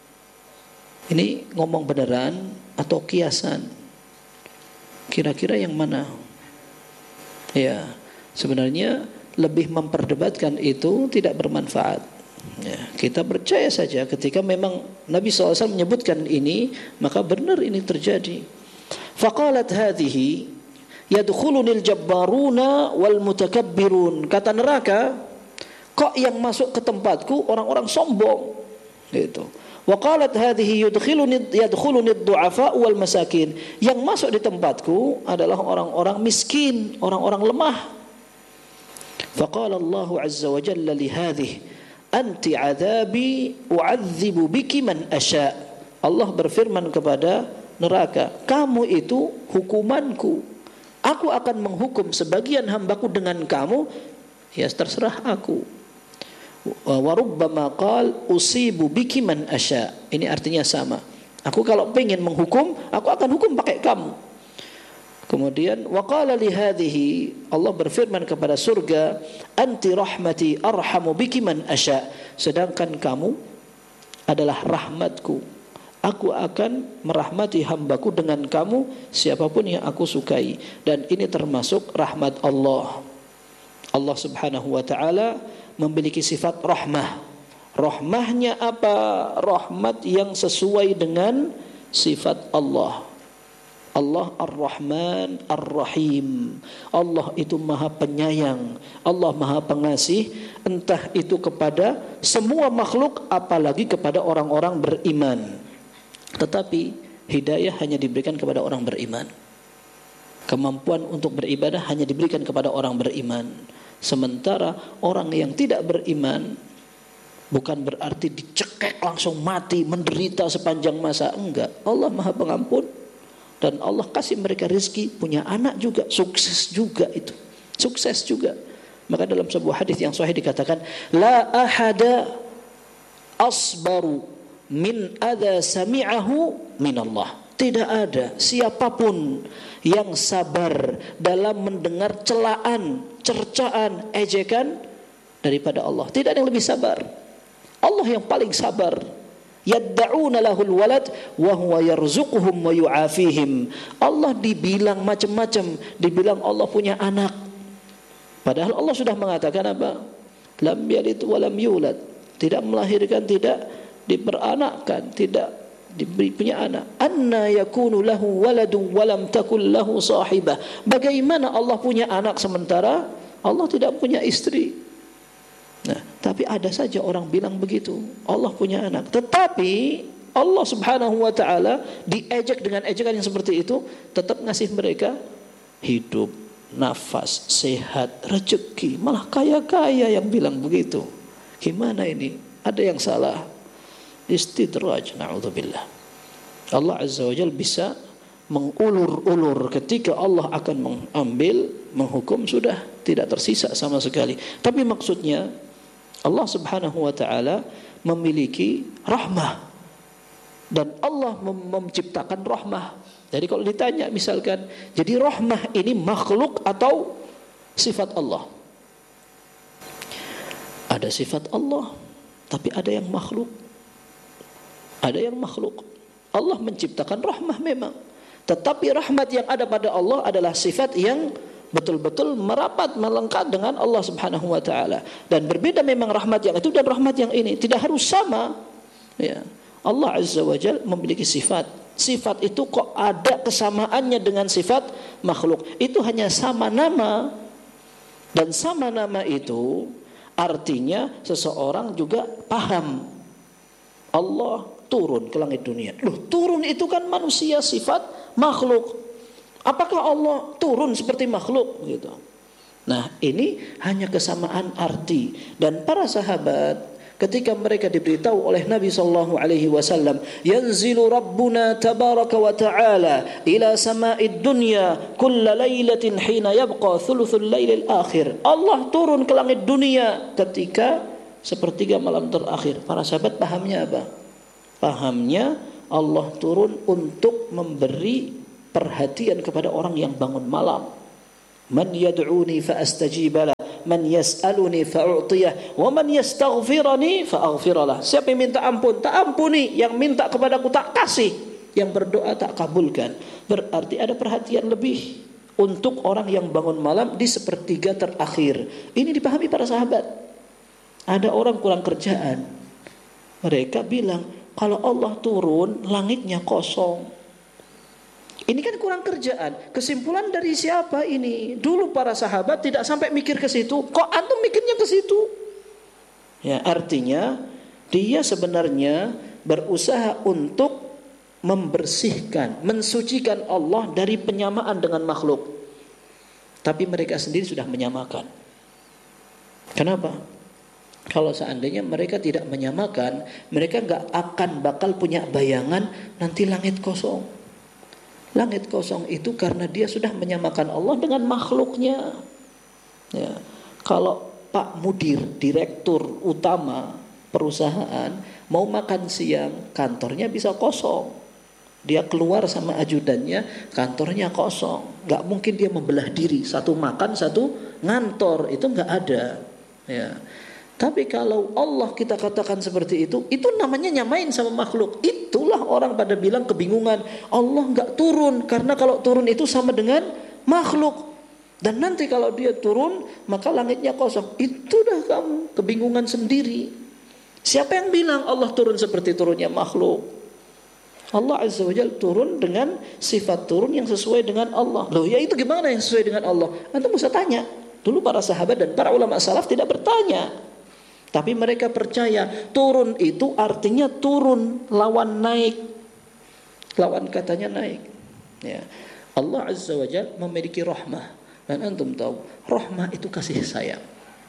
Ini ngomong beneran atau kiasan? Kira-kira yang mana? Ya, sebenarnya lebih memperdebatkan itu tidak bermanfaat. Ya, kita percaya saja ketika memang Nabi SAW menyebutkan ini, maka benar ini terjadi. Faqalat hadhihi yadkhulunil jabbaruna wal mutakabbirun. Kata neraka, kok yang masuk ke tempatku orang-orang sombong. Gitu. Wa qalat hadhihi yadkhuluni ad-du'afa wal masakin. Yang masuk di tempatku adalah orang-orang miskin, orang-orang lemah. Faqala Allah azza wa jalla li hadhihi anti 'adzabi u'adzibu biki man asya. Allah berfirman kepada neraka, kamu itu hukumanku. Aku akan menghukum sebagian hambaku dengan kamu, ya terserah aku. Wa rubbama qal usibu biki man asya. Ini artinya sama. Aku kalau pengen menghukum, aku akan hukum pakai kamu. Kemudian wa qala li hadhihi, Allah berfirman kepada surga, anti rahmati arhamu biki man asya. Sedangkan kamu adalah rahmatku. Aku akan merahmati hambaku dengan kamu, siapapun yang aku sukai. Dan ini termasuk rahmat Allah. Allah subhanahu wa ta'ala memiliki sifat rahmah. Rahmahnya apa? Rahmat yang sesuai dengan sifat Allah. Allah Ar-Rahman Ar-Rahim. Allah itu maha penyayang, Allah maha pengasih, entah itu kepada semua makhluk, apalagi kepada orang-orang beriman. Tetapi hidayah hanya diberikan kepada orang beriman. Kemampuan untuk beribadah hanya diberikan kepada orang beriman. Sementara orang yang tidak beriman bukan berarti dicekek langsung mati, menderita sepanjang masa. Enggak. Allah maha pengampun dan Allah kasih mereka rezeki, punya anak juga, sukses juga itu. Sukses juga. Maka dalam sebuah hadis yang sahih dikatakan, la ahada asbaru min adza sami'ahu min Allah. Tidak ada siapapun yang sabar dalam mendengar celaan, cercaan, ejekan daripada Allah. Tidak ada yang lebih sabar. Allah yang paling sabar. Yadda'una lahul walad wa huwa yarzuquhum wa yu'afihim. Allah dibilang macam-macam, dibilang Allah punya anak. Padahal Allah sudah mengatakan apa? Lam yalid wa lam yulad. Tidak melahirkan, tidak diperanakkan, tidak diberi punya anak. Anna yakunu lahu waladun wa lam takul lahu sahibah. Bagaimana Allah punya anak sementara Allah tidak punya istri? Nah, tapi ada saja orang bilang begitu, Allah punya anak. Tetapi Allah subhanahu wa ta'ala diejek dengan ejekan yang seperti itu, tetap ngasih mereka hidup, nafas, sehat, rezeki, malah kaya-kaya yang bilang begitu. Gimana ini? Ada yang salah. Istidraj, na'udzubillah. Allah azza wa jalla bisa mengulur-ulur. Ketika Allah akan mengambil, menghukum, sudah tidak tersisa sama sekali. Tapi maksudnya Allah subhanahu wa ta'ala memiliki rahmah, dan Allah menciptakan rahmah. Jadi kalau ditanya misalkan, jadi rahmah ini makhluk atau sifat Allah? Ada sifat Allah, tapi ada yang makhluk. Ada yang makhluk. Allah menciptakan rahmah memang, tetapi rahmat yang ada pada Allah adalah sifat yang betul-betul merapat, melengkap dengan Allah subhanahu wa ta'ala. Dan berbeda memang rahmat yang itu dan rahmat yang ini, tidak harus sama ya. Allah azza wa jalla memiliki sifat. Sifat itu kok ada kesamaannya dengan sifat makhluk? Itu hanya sama nama. Dan sama nama itu artinya seseorang juga paham Allah turun ke langit dunia. Loh, turun itu kan manusia, sifat makhluk. Apakah Allah turun seperti makhluk gitu? Nah, ini hanya kesamaan arti. Dan para sahabat ketika mereka diberitahu oleh Nabi sallallahu alaihi wasallam, yanzilu rabbuna tabaraka wa ta'ala ila sama'id dunya kulla lailatin hina yabqa thuluthul lailil akhir. Allah turun ke langit dunia ketika sepertiga malam terakhir. Para sahabat pahamnya apa? Pahamnya Allah turun untuk memberi perhatian kepada orang yang bangun malam. Man yad'uni fa astajib lah, man yas'aluni fa u'tiyah, wa man yastaghfirani fa aghfiralah. Siapa yang minta ampun, tak ampuni, yang minta kepadaku tak kasih, yang berdoa tak kabulkan. Berarti ada perhatian lebih untuk orang yang bangun malam di sepertiga terakhir. Ini dipahami para sahabat. Ada orang kurang kerjaan, mereka bilang, kalau Allah turun langitnya kosong. Ini kan kurang kerjaan. Kesimpulan dari siapa ini? Dulu para sahabat tidak sampai mikir ke situ. Kok antum mikirnya ke situ? Ya, artinya dia sebenarnya berusaha untuk membersihkan, mensucikan Allah dari penyamaan dengan makhluk. Tapi mereka sendiri sudah menyamakan. Kenapa? Kalau seandainya mereka tidak menyamakan, mereka gak akan bakal punya bayangan nanti langit kosong. Langit kosong itu karena dia sudah menyamakan Allah dengan makhluknya. Ya. Kalau Pak Mudir, direktur utama perusahaan, mau makan siang, kantornya bisa kosong. Dia keluar sama ajudannya, kantornya kosong. Gak mungkin dia membelah diri, satu makan, satu ngantor. Itu gak ada. Ya. Tapi kalau Allah kita katakan seperti itu namanya nyamain sama makhluk. Itulah orang pada bilang kebingungan. Allah enggak turun karena kalau turun itu sama dengan makhluk. Dan nanti kalau dia turun maka langitnya kosong. Itu dah kamu kebingungan sendiri. Siapa yang bilang Allah turun seperti turunnya makhluk? Allah Azza wa Jalla turun dengan sifat turun yang sesuai dengan Allah. Loh ya itu gimana yang sesuai dengan Allah? Antum bisa tanya. Dulu para sahabat dan para ulama salaf tidak bertanya. Tapi mereka percaya turun itu artinya turun, lawan naik. Lawan katanya naik. Ya. Allah Azza wa Jalla memiliki rahmah. Dan antum tahu, rahmah itu kasih sayang.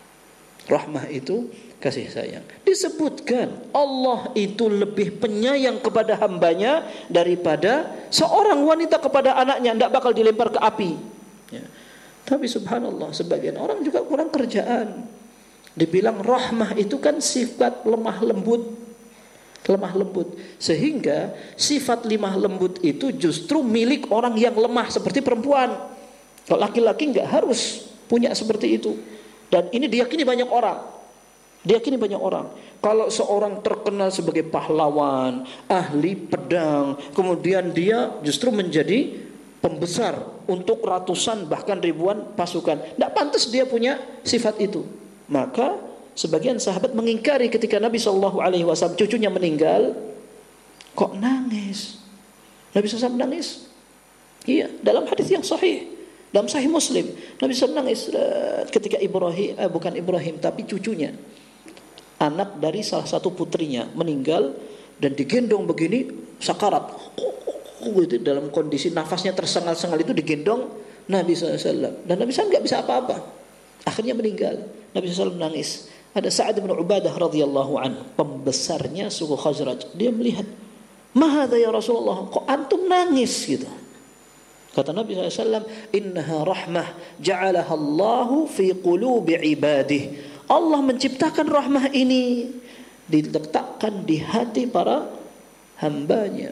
Rahmah itu kasih sayang. Disebutkan Allah itu lebih penyayang kepada hambanya daripada seorang wanita kepada anaknya, tidak bakal dilempar ke api. Ya. Tapi subhanallah, sebagian orang juga kurang kerjaan. Dibilang rahmah itu kan sifat lemah lembut. Lemah lembut. Sehingga sifat lemah lembut itu justru milik orang yang lemah seperti perempuan. Kalau laki-laki enggak harus punya seperti itu. Dan ini diyakini banyak orang. Diyakini banyak orang. Kalau seorang terkenal sebagai pahlawan, ahli pedang, kemudian dia justru menjadi pembesar untuk ratusan bahkan ribuan pasukan. Tidak pantas dia punya sifat itu. Maka sebagian sahabat mengingkari ketika Nabi SAW cucunya meninggal, kok nangis? Nabi SAW nangis. Iya, dalam hadis yang sahih, dalam Sahih Muslim, Nabi SAW nangis ketika bukan Ibrahim tapi cucunya, anak dari salah satu putrinya meninggal dan digendong begini sakarat, gitu, dalam kondisi nafasnya tersengal-sengal itu digendong Nabi SAW dan Nabi SAW nggak bisa apa-apa. Akhirnya meninggal. Nabi SAW menangis. Ada Sa'ad bin Ubadah radhiyallahu anhu, pembesarnya suku Khazraj. Dia melihat, "Ma hadza ya Rasulullah? Kok antum nangis?" gitu. Kata Nabi SAW, "Innaha rahmah ja'alaha Allahu fi qulubi ibadih." Allah menciptakan rahmah ini, diletakkan di hati para hambanya.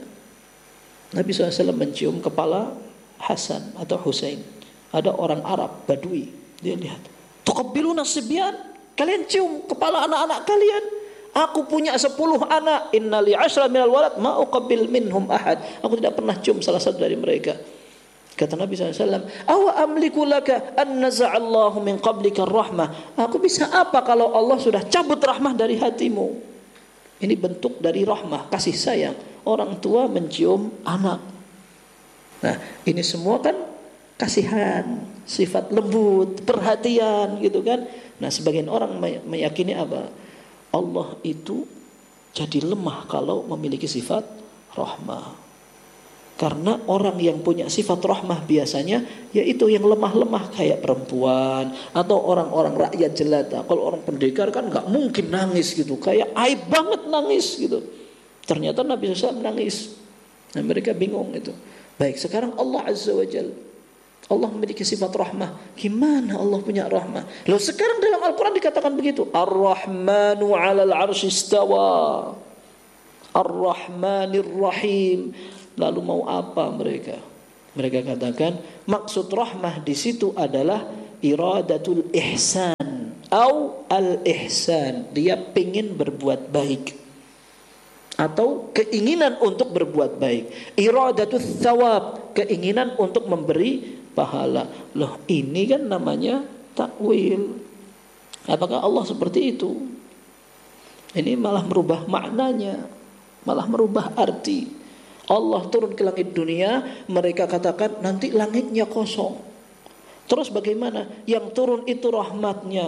Nabi SAW mencium kepala Hasan atau Husain. Ada orang Arab Badui. Dia lihat, tuqabbiluna sibyan, kalian cium kepala anak-anak kalian. Aku punya 10 anak, inna li 'ashra minal walad ma uqabbil minhum ahad. Aku tidak pernah cium salah satu dari mereka. Kata Nabi SAW, awa amliku laka an naza'allahu min qablika rahmah. Aku bisa apa kalau Allah sudah cabut rahmah dari hatimu? Ini bentuk dari rahmah, kasih sayang. Orang tua mencium anak. Nah, ini semua kan kasihan, sifat lembut, perhatian gitu kan. Nah, sebagian orang meyakini apa? Allah itu jadi lemah kalau memiliki sifat rahmah. Karena orang yang punya sifat rahmah biasanya yaitu yang lemah-lemah kayak perempuan atau orang-orang rakyat jelata. Kalau orang pendekar kan nggak mungkin nangis gitu, kayak aib banget nangis gitu. Ternyata Nabi SAW nangis. Nah, mereka bingung itu. Baik, sekarang Allah Azza wa Jalla, Allah memiliki sifat rahmah. Gimana Allah punya rahmah? Loh, sekarang dalam Al-Quran dikatakan begitu. Ar-Rahmanu 'alal 'arsy istawa. Ar-Rahmanir Rahim. Lalu mau apa mereka? Mereka katakan maksud rahmah di situ adalah iradatul ihsan atau al-ihsan. Dia ingin berbuat baik atau keinginan untuk berbuat baik. Iradatul thawab, keinginan untuk memberi pahala. Loh, ini kan namanya takwil. Apakah Allah seperti itu? Ini malah merubah maknanya, malah merubah arti. Allah turun ke langit dunia, mereka katakan nanti langitnya kosong. Terus bagaimana? Yang turun itu rahmatnya.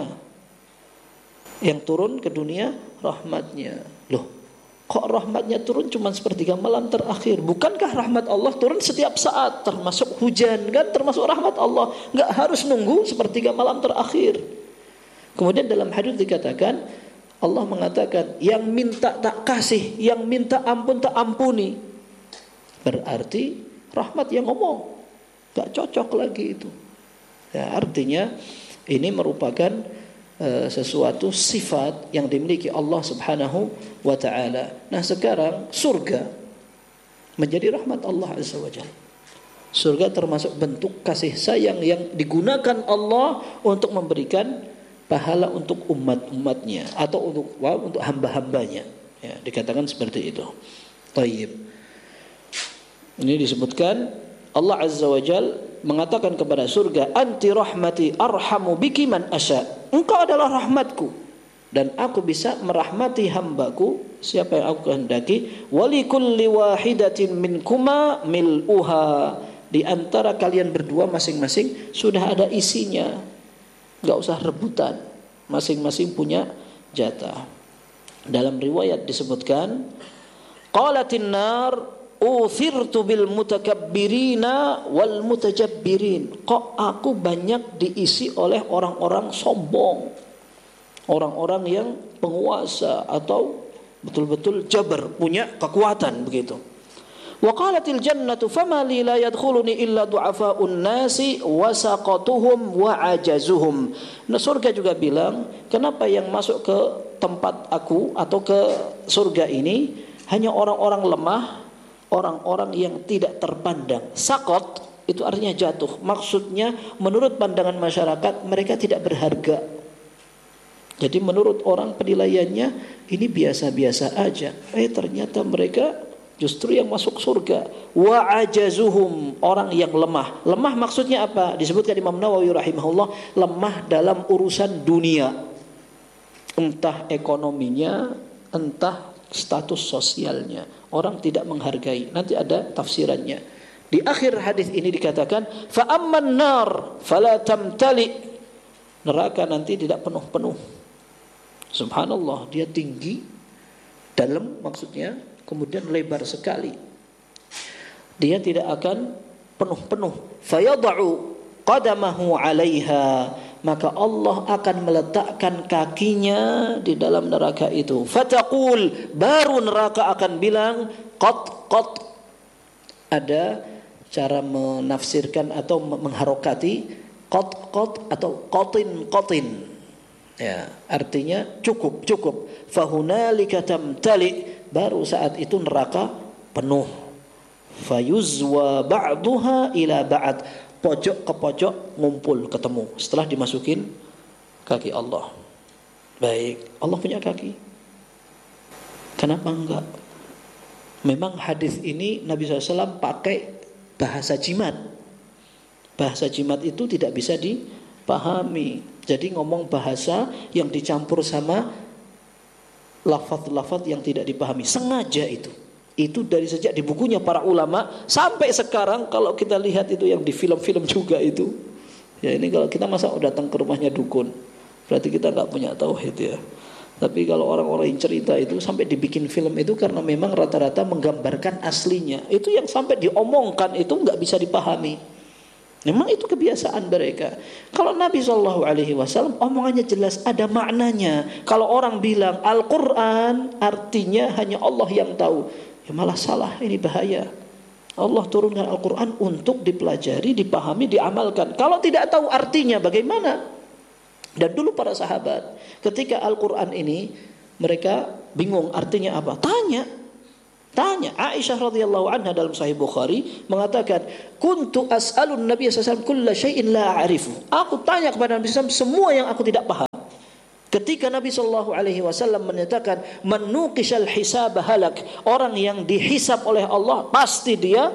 Yang turun ke dunia rahmatnya. Loh, kok rahmatnya turun cuma sepertiga malam terakhir? Bukankah rahmat Allah turun setiap saat, termasuk hujan kan, termasuk rahmat Allah? Enggak harus nunggu sepertiga malam terakhir. Kemudian dalam hadis dikatakan, Allah mengatakan, yang minta tak kasih, yang minta ampun tak ampuni. Berarti rahmat yang ngomong, gak cocok lagi itu. Ya, artinya ini merupakan sesuatu sifat yang dimiliki Allah Subhanahu wa ta'ala. Nah, sekarang surga menjadi rahmat Allah Azza wa Jalla. Surga termasuk bentuk kasih sayang yang digunakan Allah untuk memberikan pahala untuk umat-umatnya atau untuk hamba-hambanya. Ya, dikatakan seperti itu. Tayyib. Ini disebutkan Allah Azza wa Jal mengatakan kepada surga, anti rahmati arhamu biki man asya. Engkau adalah rahmatku dan aku bisa merahmati hambaku siapa yang aku kehendaki. Wali kulli wahidatin minkuma mil'uha. Di antara kalian berdua masing-masing sudah ada isinya. Enggak usah rebutan. Masing-masing punya jatah. Dalam riwayat disebutkan, qalatin nar uthirtu bil mutakabbirina wal mutajabbirin. Kok aku banyak diisi oleh orang-orang sombong, orang-orang yang penguasa atau betul-betul jabar, punya kekuatan begitu. Wa qalatil jannatu fama li la yadkhuluni illa du'afa'un nasi wa saqatuhum wa ajazuhum. Nah, surga juga bilang, kenapa yang masuk ke tempat aku atau ke surga ini hanya orang-orang lemah, orang-orang yang tidak terpandang. Sakot itu artinya jatuh. Maksudnya menurut pandangan masyarakat mereka tidak berharga. Jadi menurut orang penilaiannya ini biasa-biasa aja. Ternyata mereka justru yang masuk surga. Wa ajazuhum, orang yang lemah. Lemah maksudnya apa? Disebutkan Imam Nawawi rahimahullah, lemah dalam urusan dunia. Entah ekonominya, entah status sosialnya. Orang tidak menghargai. Nanti ada tafsirannya. Di akhir hadis ini dikatakan, fa amman nar fala tamtali. Neraka nanti tidak penuh-penuh. Subhanallah, dia tinggi, dalam maksudnya, kemudian lebar sekali. Dia tidak akan penuh-penuh. Fayada'u qadamahu 'alaiha, maka Allah akan meletakkan kakinya di dalam neraka itu. Fataqul, baru neraka akan bilang qat. Ada cara menafsirkan atau mengharokati qat atau qatin. Ya, artinya cukup. Fahunalika tamtali, baru saat itu neraka penuh. Fayuzwa ba'duha ila ba'd, pojok ke pojok ngumpul ketemu setelah dimasukin kaki Allah. Baik, Allah punya kaki, kenapa enggak? Memang hadis ini Nabi SAW pakai bahasa jimat. Bahasa jimat itu tidak bisa dipahami. Jadi ngomong bahasa yang dicampur sama lafaz-lafaz yang tidak dipahami. Sengaja itu. Itu dari sejak di bukunya para ulama sampai sekarang kalau kita lihat itu yang di film-film juga itu. Ya ini kalau kita masa datang ke rumahnya dukun, berarti kita nggak punya tauhid ya. Tapi kalau orang-orang yang cerita itu sampai dibikin film itu karena memang rata-rata menggambarkan aslinya. Itu yang sampai diomongkan itu nggak bisa dipahami. Memang itu kebiasaan mereka. Kalau Nabi SAW omongannya jelas, ada maknanya. Kalau orang bilang Al-Quran artinya hanya Allah yang tahu, ya malah salah, ini bahaya. Allah turunkan Al-Quran untuk dipelajari, dipahami, diamalkan. Kalau tidak tahu artinya bagaimana? Dan dulu para sahabat ketika Al-Quran ini mereka bingung artinya apa, tanya. Tanya Aisyah radhiyallahu anha dalam Sahih Bukhari mengatakan, "Kuntu as'alun Nabi sallallahu alaihi wasallam kulla syai'in la a'rifu." Aku tanya kepada Nabi sallallahu alaihi wasallam semua yang aku tidak paham. Ketika Nabi sallallahu alaihi wasallam menyatakan, "Man nuqishal hisab halak." Orang yang dihisab oleh Allah pasti dia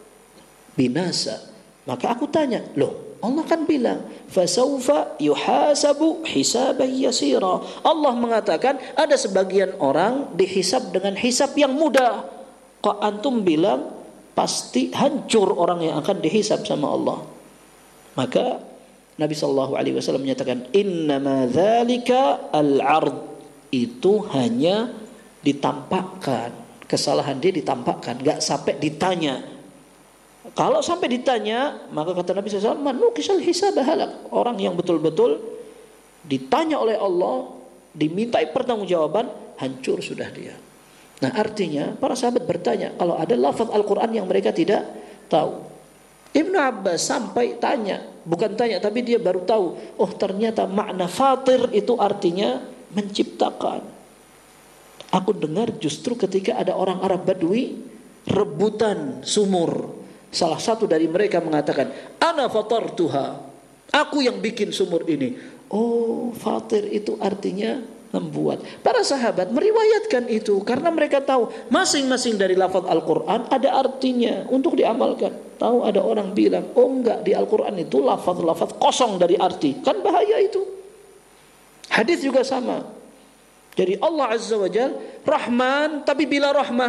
binasa. Maka aku tanya, loh, Allah kan bilang, "Fasaufa yuhasabu hisaban yasira." Allah mengatakan ada sebagian orang dihisab dengan hisab yang mudah. Kok antum bilang pasti hancur orang yang akan dihisab sama Allah? Maka Nabi sallallahu alaihi wasallam menyatakan, "Innama dzalika al-'ard." Itu hanya ditampakkan. Kesalahan dia ditampakkan, enggak sampai ditanya. Kalau sampai ditanya, maka kata Nabi sallallahu alaihi wasallam, "Manukisal hisab halak." Orang yang betul-betul ditanya oleh Allah, dimintai pertanggungjawaban, hancur sudah dia. Nah, artinya para sahabat bertanya kalau ada lafaz Al-Quran yang mereka tidak tahu. Ibnu Abbas sampai tanya, bukan tanya tapi dia baru tahu, oh ternyata makna fatir itu artinya menciptakan. Aku dengar justru ketika ada orang Arab Badui rebutan sumur. Salah satu dari mereka mengatakan, "Ana fatartuha." Aku yang bikin sumur ini. Oh, fatir itu artinya membuat. Para sahabat meriwayatkan itu karena mereka tahu masing-masing dari lafaz Al-Quran ada artinya untuk diamalkan. Tahu ada orang bilang, oh enggak, di Al-Quran itu lafaz-lafaz kosong dari arti. Kan bahaya itu. Hadis juga sama. Jadi Allah Azza wa Jalla Rahman tapi bila rahmah.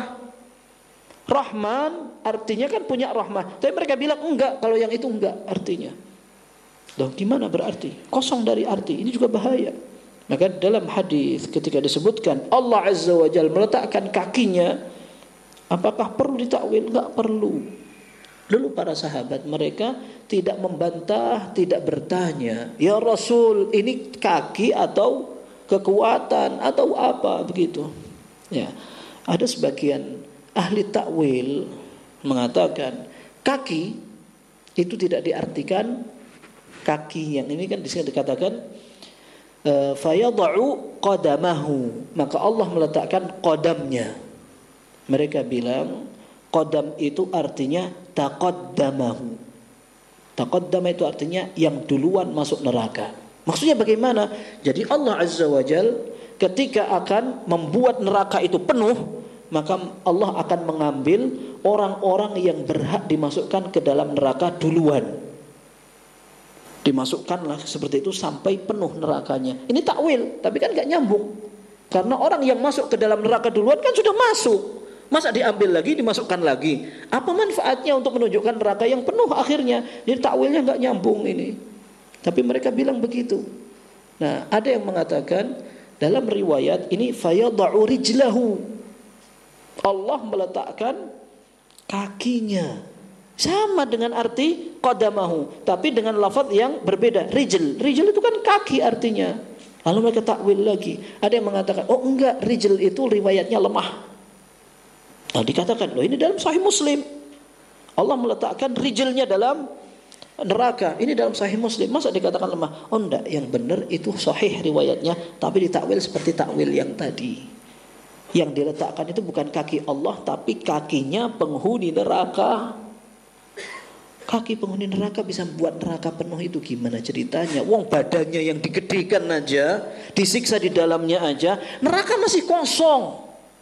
Rahman artinya kan punya rahmah. Tapi mereka bilang enggak, kalau yang itu enggak artinya. Loh, gimana berarti? Kosong dari arti. Ini juga bahaya. Maka dalam hadis ketika disebutkan Allah Azza wa Jalla meletakkan kakinya, apakah perlu ditakwil? Enggak perlu. Lalu para sahabat mereka tidak membantah, tidak bertanya, "Ya Rasul, ini kaki atau kekuatan atau apa?" begitu. Ya. Ada sebagian ahli takwil mengatakan kaki itu tidak diartikan kaki yang ini kan di sini dikatakan fayad'u qadamahu, maka Allah meletakkan qadamnya. Mereka bilang qadam itu artinya taqaddamahu. Taqaddama itu artinya yang duluan masuk neraka. Maksudnya bagaimana? Jadi Allah Azza wa Jalla ketika akan membuat neraka itu penuh, maka Allah akan mengambil orang-orang yang berhak dimasukkan ke dalam neraka duluan. Dimasukkanlah seperti itu sampai penuh nerakanya. Ini takwil, tapi kan gak nyambung. Karena orang yang masuk ke dalam neraka duluan kan sudah masuk. Masa diambil lagi, dimasukkan lagi? Apa manfaatnya untuk menunjukkan neraka yang penuh akhirnya? Jadi takwilnya gak nyambung ini. Tapi mereka bilang begitu. Nah, ada yang mengatakan dalam riwayat ini fayad'u rijlahu. Allah meletakkan kakinya. Sama dengan arti qadamahu, tapi dengan lafaz yang berbeda. Rijl. Rijl itu kan kaki artinya. Lalu mereka takwil lagi. Ada yang mengatakan, oh enggak, rijl itu riwayatnya lemah. Nah, dikatakan, loh ini dalam Sahih Muslim. Allah meletakkan rijlnya dalam neraka. Ini dalam Sahih Muslim. Masa dikatakan lemah? Oh enggak, yang benar itu sahih riwayatnya, tapi ditakwil seperti takwil yang tadi. Yang diletakkan itu bukan kaki Allah, tapi kakinya penghuni neraka. Kaki penghuni neraka bisa membuat neraka penuh itu gimana ceritanya? Wong badannya yang digedekan aja, disiksa di dalamnya aja, neraka masih kosong.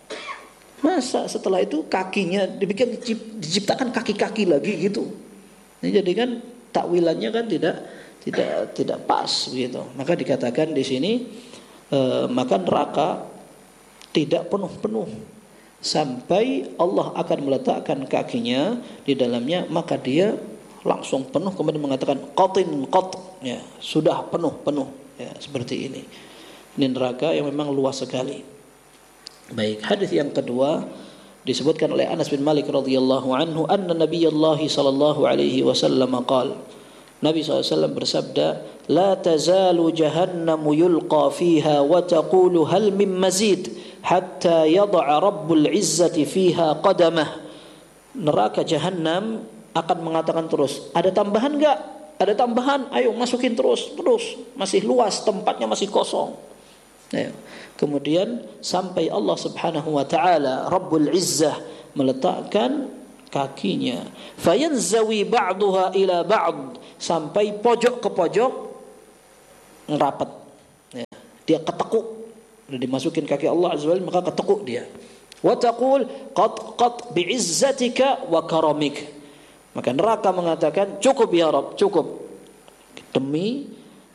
Masa setelah itu kakinya dibikin diciptakan kaki-kaki lagi gitu? Ini jadi kan takwilannya kan tidak pas begitu. Maka dikatakan di sini maka neraka tidak penuh-penuh sampai Allah akan meletakkan kakinya di dalamnya, maka dia langsung penuh, kemudian mengatakan qatin qat, ya sudah penuh ya seperti ini. Ini neraka yang memang luas sekali. Baik, hadis yang kedua disebutkan oleh Anas bin Malik radhiyallahu anhu, anna Nabiyullah sallallahu alaihi wasallam qala, Nabi SAW bersabda, la tazalu jahannamu yulqa fiha wa taqulu hal min mazid hatta yad'a rabbul izzati fiha qadamah. Neraka jahannam akan mengatakan terus, ada tambahan enggak? Ada tambahan, ayo masukin terus, masih luas, tempatnya masih kosong. Ya. Kemudian sampai Allah Subhanahu wa taala Rabbul Izzah meletakkan kakinya, fayanzawi ba'daha ila ba'd, sampai pojok ke pojok ngerapat. Ya. Dia ketekuk, udah dimasukin kaki Allah Azza wa Jalla, maka ketekuk dia. Wa taqul qad bi'izzatika wa karamik. Maka neraka mengatakan, cukup ya Rabb, cukup, demi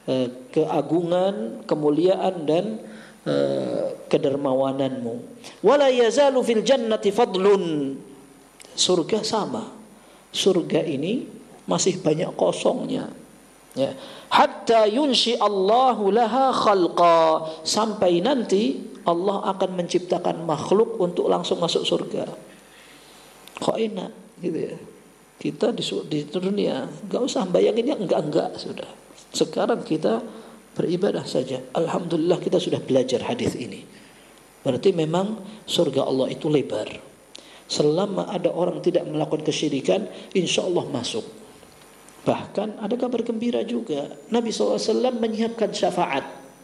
keagungan, kemuliaan dan kedermawananmu. Wala yazalu fil jannati fadlun. Surga sama. Surga ini masih banyak kosongnya. Ya. Hatta yunshi Allahu laha khalqa, sampai nanti Allah akan menciptakan makhluk untuk langsung masuk surga. Kok enak gitu ya. Kita di dunia enggak usah bayanginnya, enggak sudah. Sekarang kita beribadah saja. Alhamdulillah kita sudah belajar hadis ini. Berarti memang surga Allah itu lebar. Selama ada orang tidak melakukan kesyirikan, insya Allah masuk. Bahkan ada kabar gembira juga. Nabi SAW menyiapkan syafaat.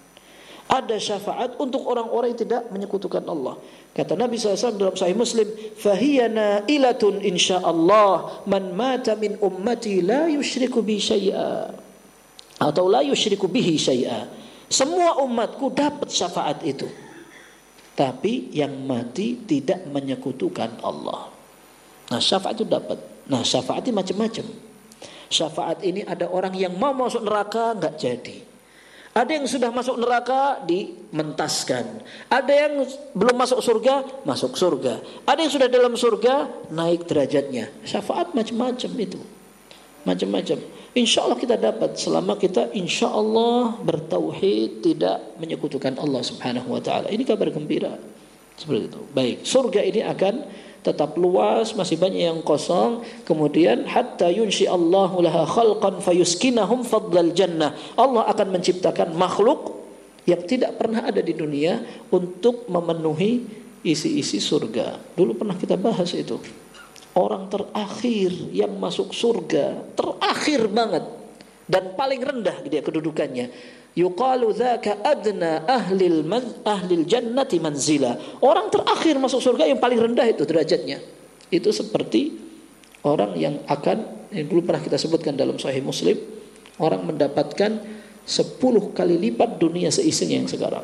Ada syafaat untuk orang-orang yang tidak menyekutukan Allah. Kata Nabi SAW dalam Sahih Muslim, "Fahiyana ilatun insyaallah man mata min ummati la yusyriku bi syai'a." Atau la yusyriku bihi syai'a. Semua umatku dapat syafaat itu. Tapi yang mati tidak menyekutukan Allah. Nah, syafaat itu dapat. Nah, syafaat ini macam-macam. Syafaat ini ada orang yang mau masuk neraka enggak jadi. Ada yang sudah masuk neraka dimentaskan. Ada yang belum masuk surga, masuk surga. Ada yang sudah dalam surga, naik derajatnya. Syafaat macam-macam itu. Macam-macam. Insya Allah kita dapat selama kita insya Allah bertauhid, tidak menyekutukan Allah Subhanahu wa taala. Ini kabar gembira. Seperti itu. Baik, surga ini akan tetap luas, masih banyak yang kosong. Kemudian hatta yunshi Allahu laha khalqan fayuskinahum fadlal jannah. Allah akan menciptakan makhluk yang tidak pernah ada di dunia untuk memenuhi isi-isi surga. Dulu pernah kita bahas itu. Orang terakhir yang masuk surga, terakhir banget dan paling rendah dia kedudukannya. Yuqalu dzaka adna ahlil jannati manzila. Orang terakhir masuk surga yang paling rendah itu derajatnya. Itu seperti orang yang dulu pernah kita sebutkan dalam Sahih Muslim, orang mendapatkan 10 kali lipat dunia seisinya yang sekarang.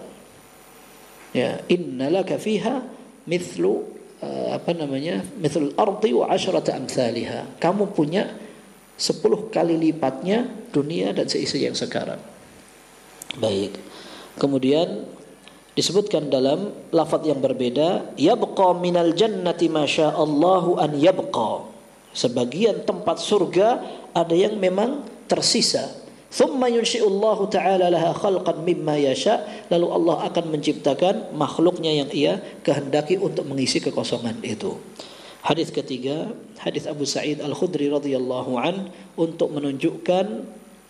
Ya, innalaka fiha mithlu mithlul ardi wa 'asyrata amsalha. Kamu punya 10 kali lipatnya dunia dan seisi yang sekarang. Baik. Kemudian disebutkan dalam lafaz yang berbeda, yabqa minal jannati ma sya'allahu an yabqa. Sebagian tempat surga ada yang memang tersisa. Thumma yunshi'ullahu ta'ala laha khalqan mimma yasha. Lalu Allah akan menciptakan makhluknya yang ia kehendaki untuk mengisi kekosongan itu. Hadis ketiga, hadis Abu Sa'id Al-Khudri radhiyallahu an, untuk menunjukkan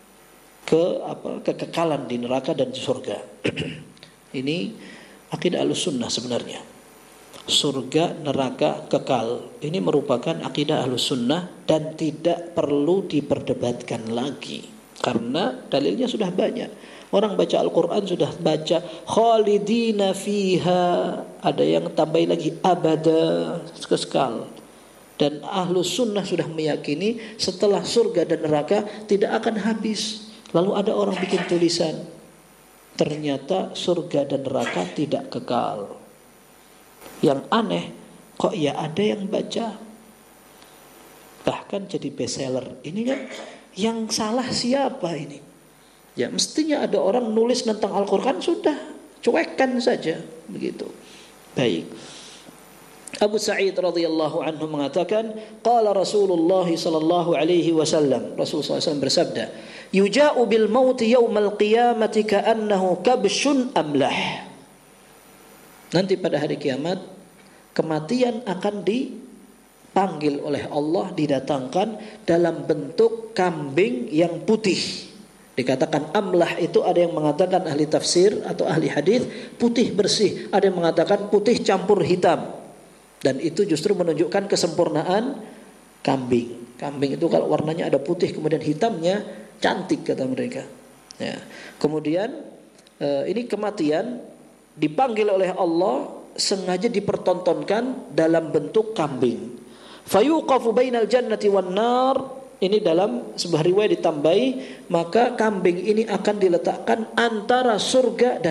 kekekalan di neraka dan di surga. Ini akidah Ahlussunnah sebenarnya. Surga, neraka, kekal. Ini merupakan akidah Ahlussunnah dan tidak perlu diperdebatkan lagi. Karena dalilnya sudah banyak. Orang baca Al-Quran sudah baca khalidina fiha, ada yang tambahin lagi abada, kekal. Dan Ahlus Sunnah sudah meyakini setelah surga dan neraka tidak akan habis. Lalu ada orang bikin tulisan, ternyata surga dan neraka tidak kekal. Yang aneh, kok ya ada yang baca, bahkan jadi bestseller. Ini kan yang salah siapa ini? Ya mestinya ada orang nulis tentang Al-Quran, sudah cuekkan saja begitu. Baik. Abu Sa'id radhiyallahu anhu mengatakan, qala Rasulullah sallallahu alaihi wasallam, Rasulullah SAW bersabda, yuja'u bil mauti yaumal qiyamati ka'annahu kabshun amlah. Nanti pada hari kiamat kematian akan dipanggil oleh Allah, didatangkan dalam bentuk kambing yang putih. Dikatakan amlah itu ada yang mengatakan ahli tafsir atau ahli hadis putih bersih, ada yang mengatakan putih campur hitam. Dan itu justru menunjukkan kesempurnaan kambing. Kambing itu kalau warnanya ada putih kemudian hitamnya cantik kata mereka. Ya. Kemudian ini kematian dipanggil oleh Allah sengaja dipertontonkan dalam bentuk kambing. Fayuqafu bainal jannati wan nar, ini dalam sebuah riwayat ditambahi, maka kambing ini akan diletakkan antara surga dan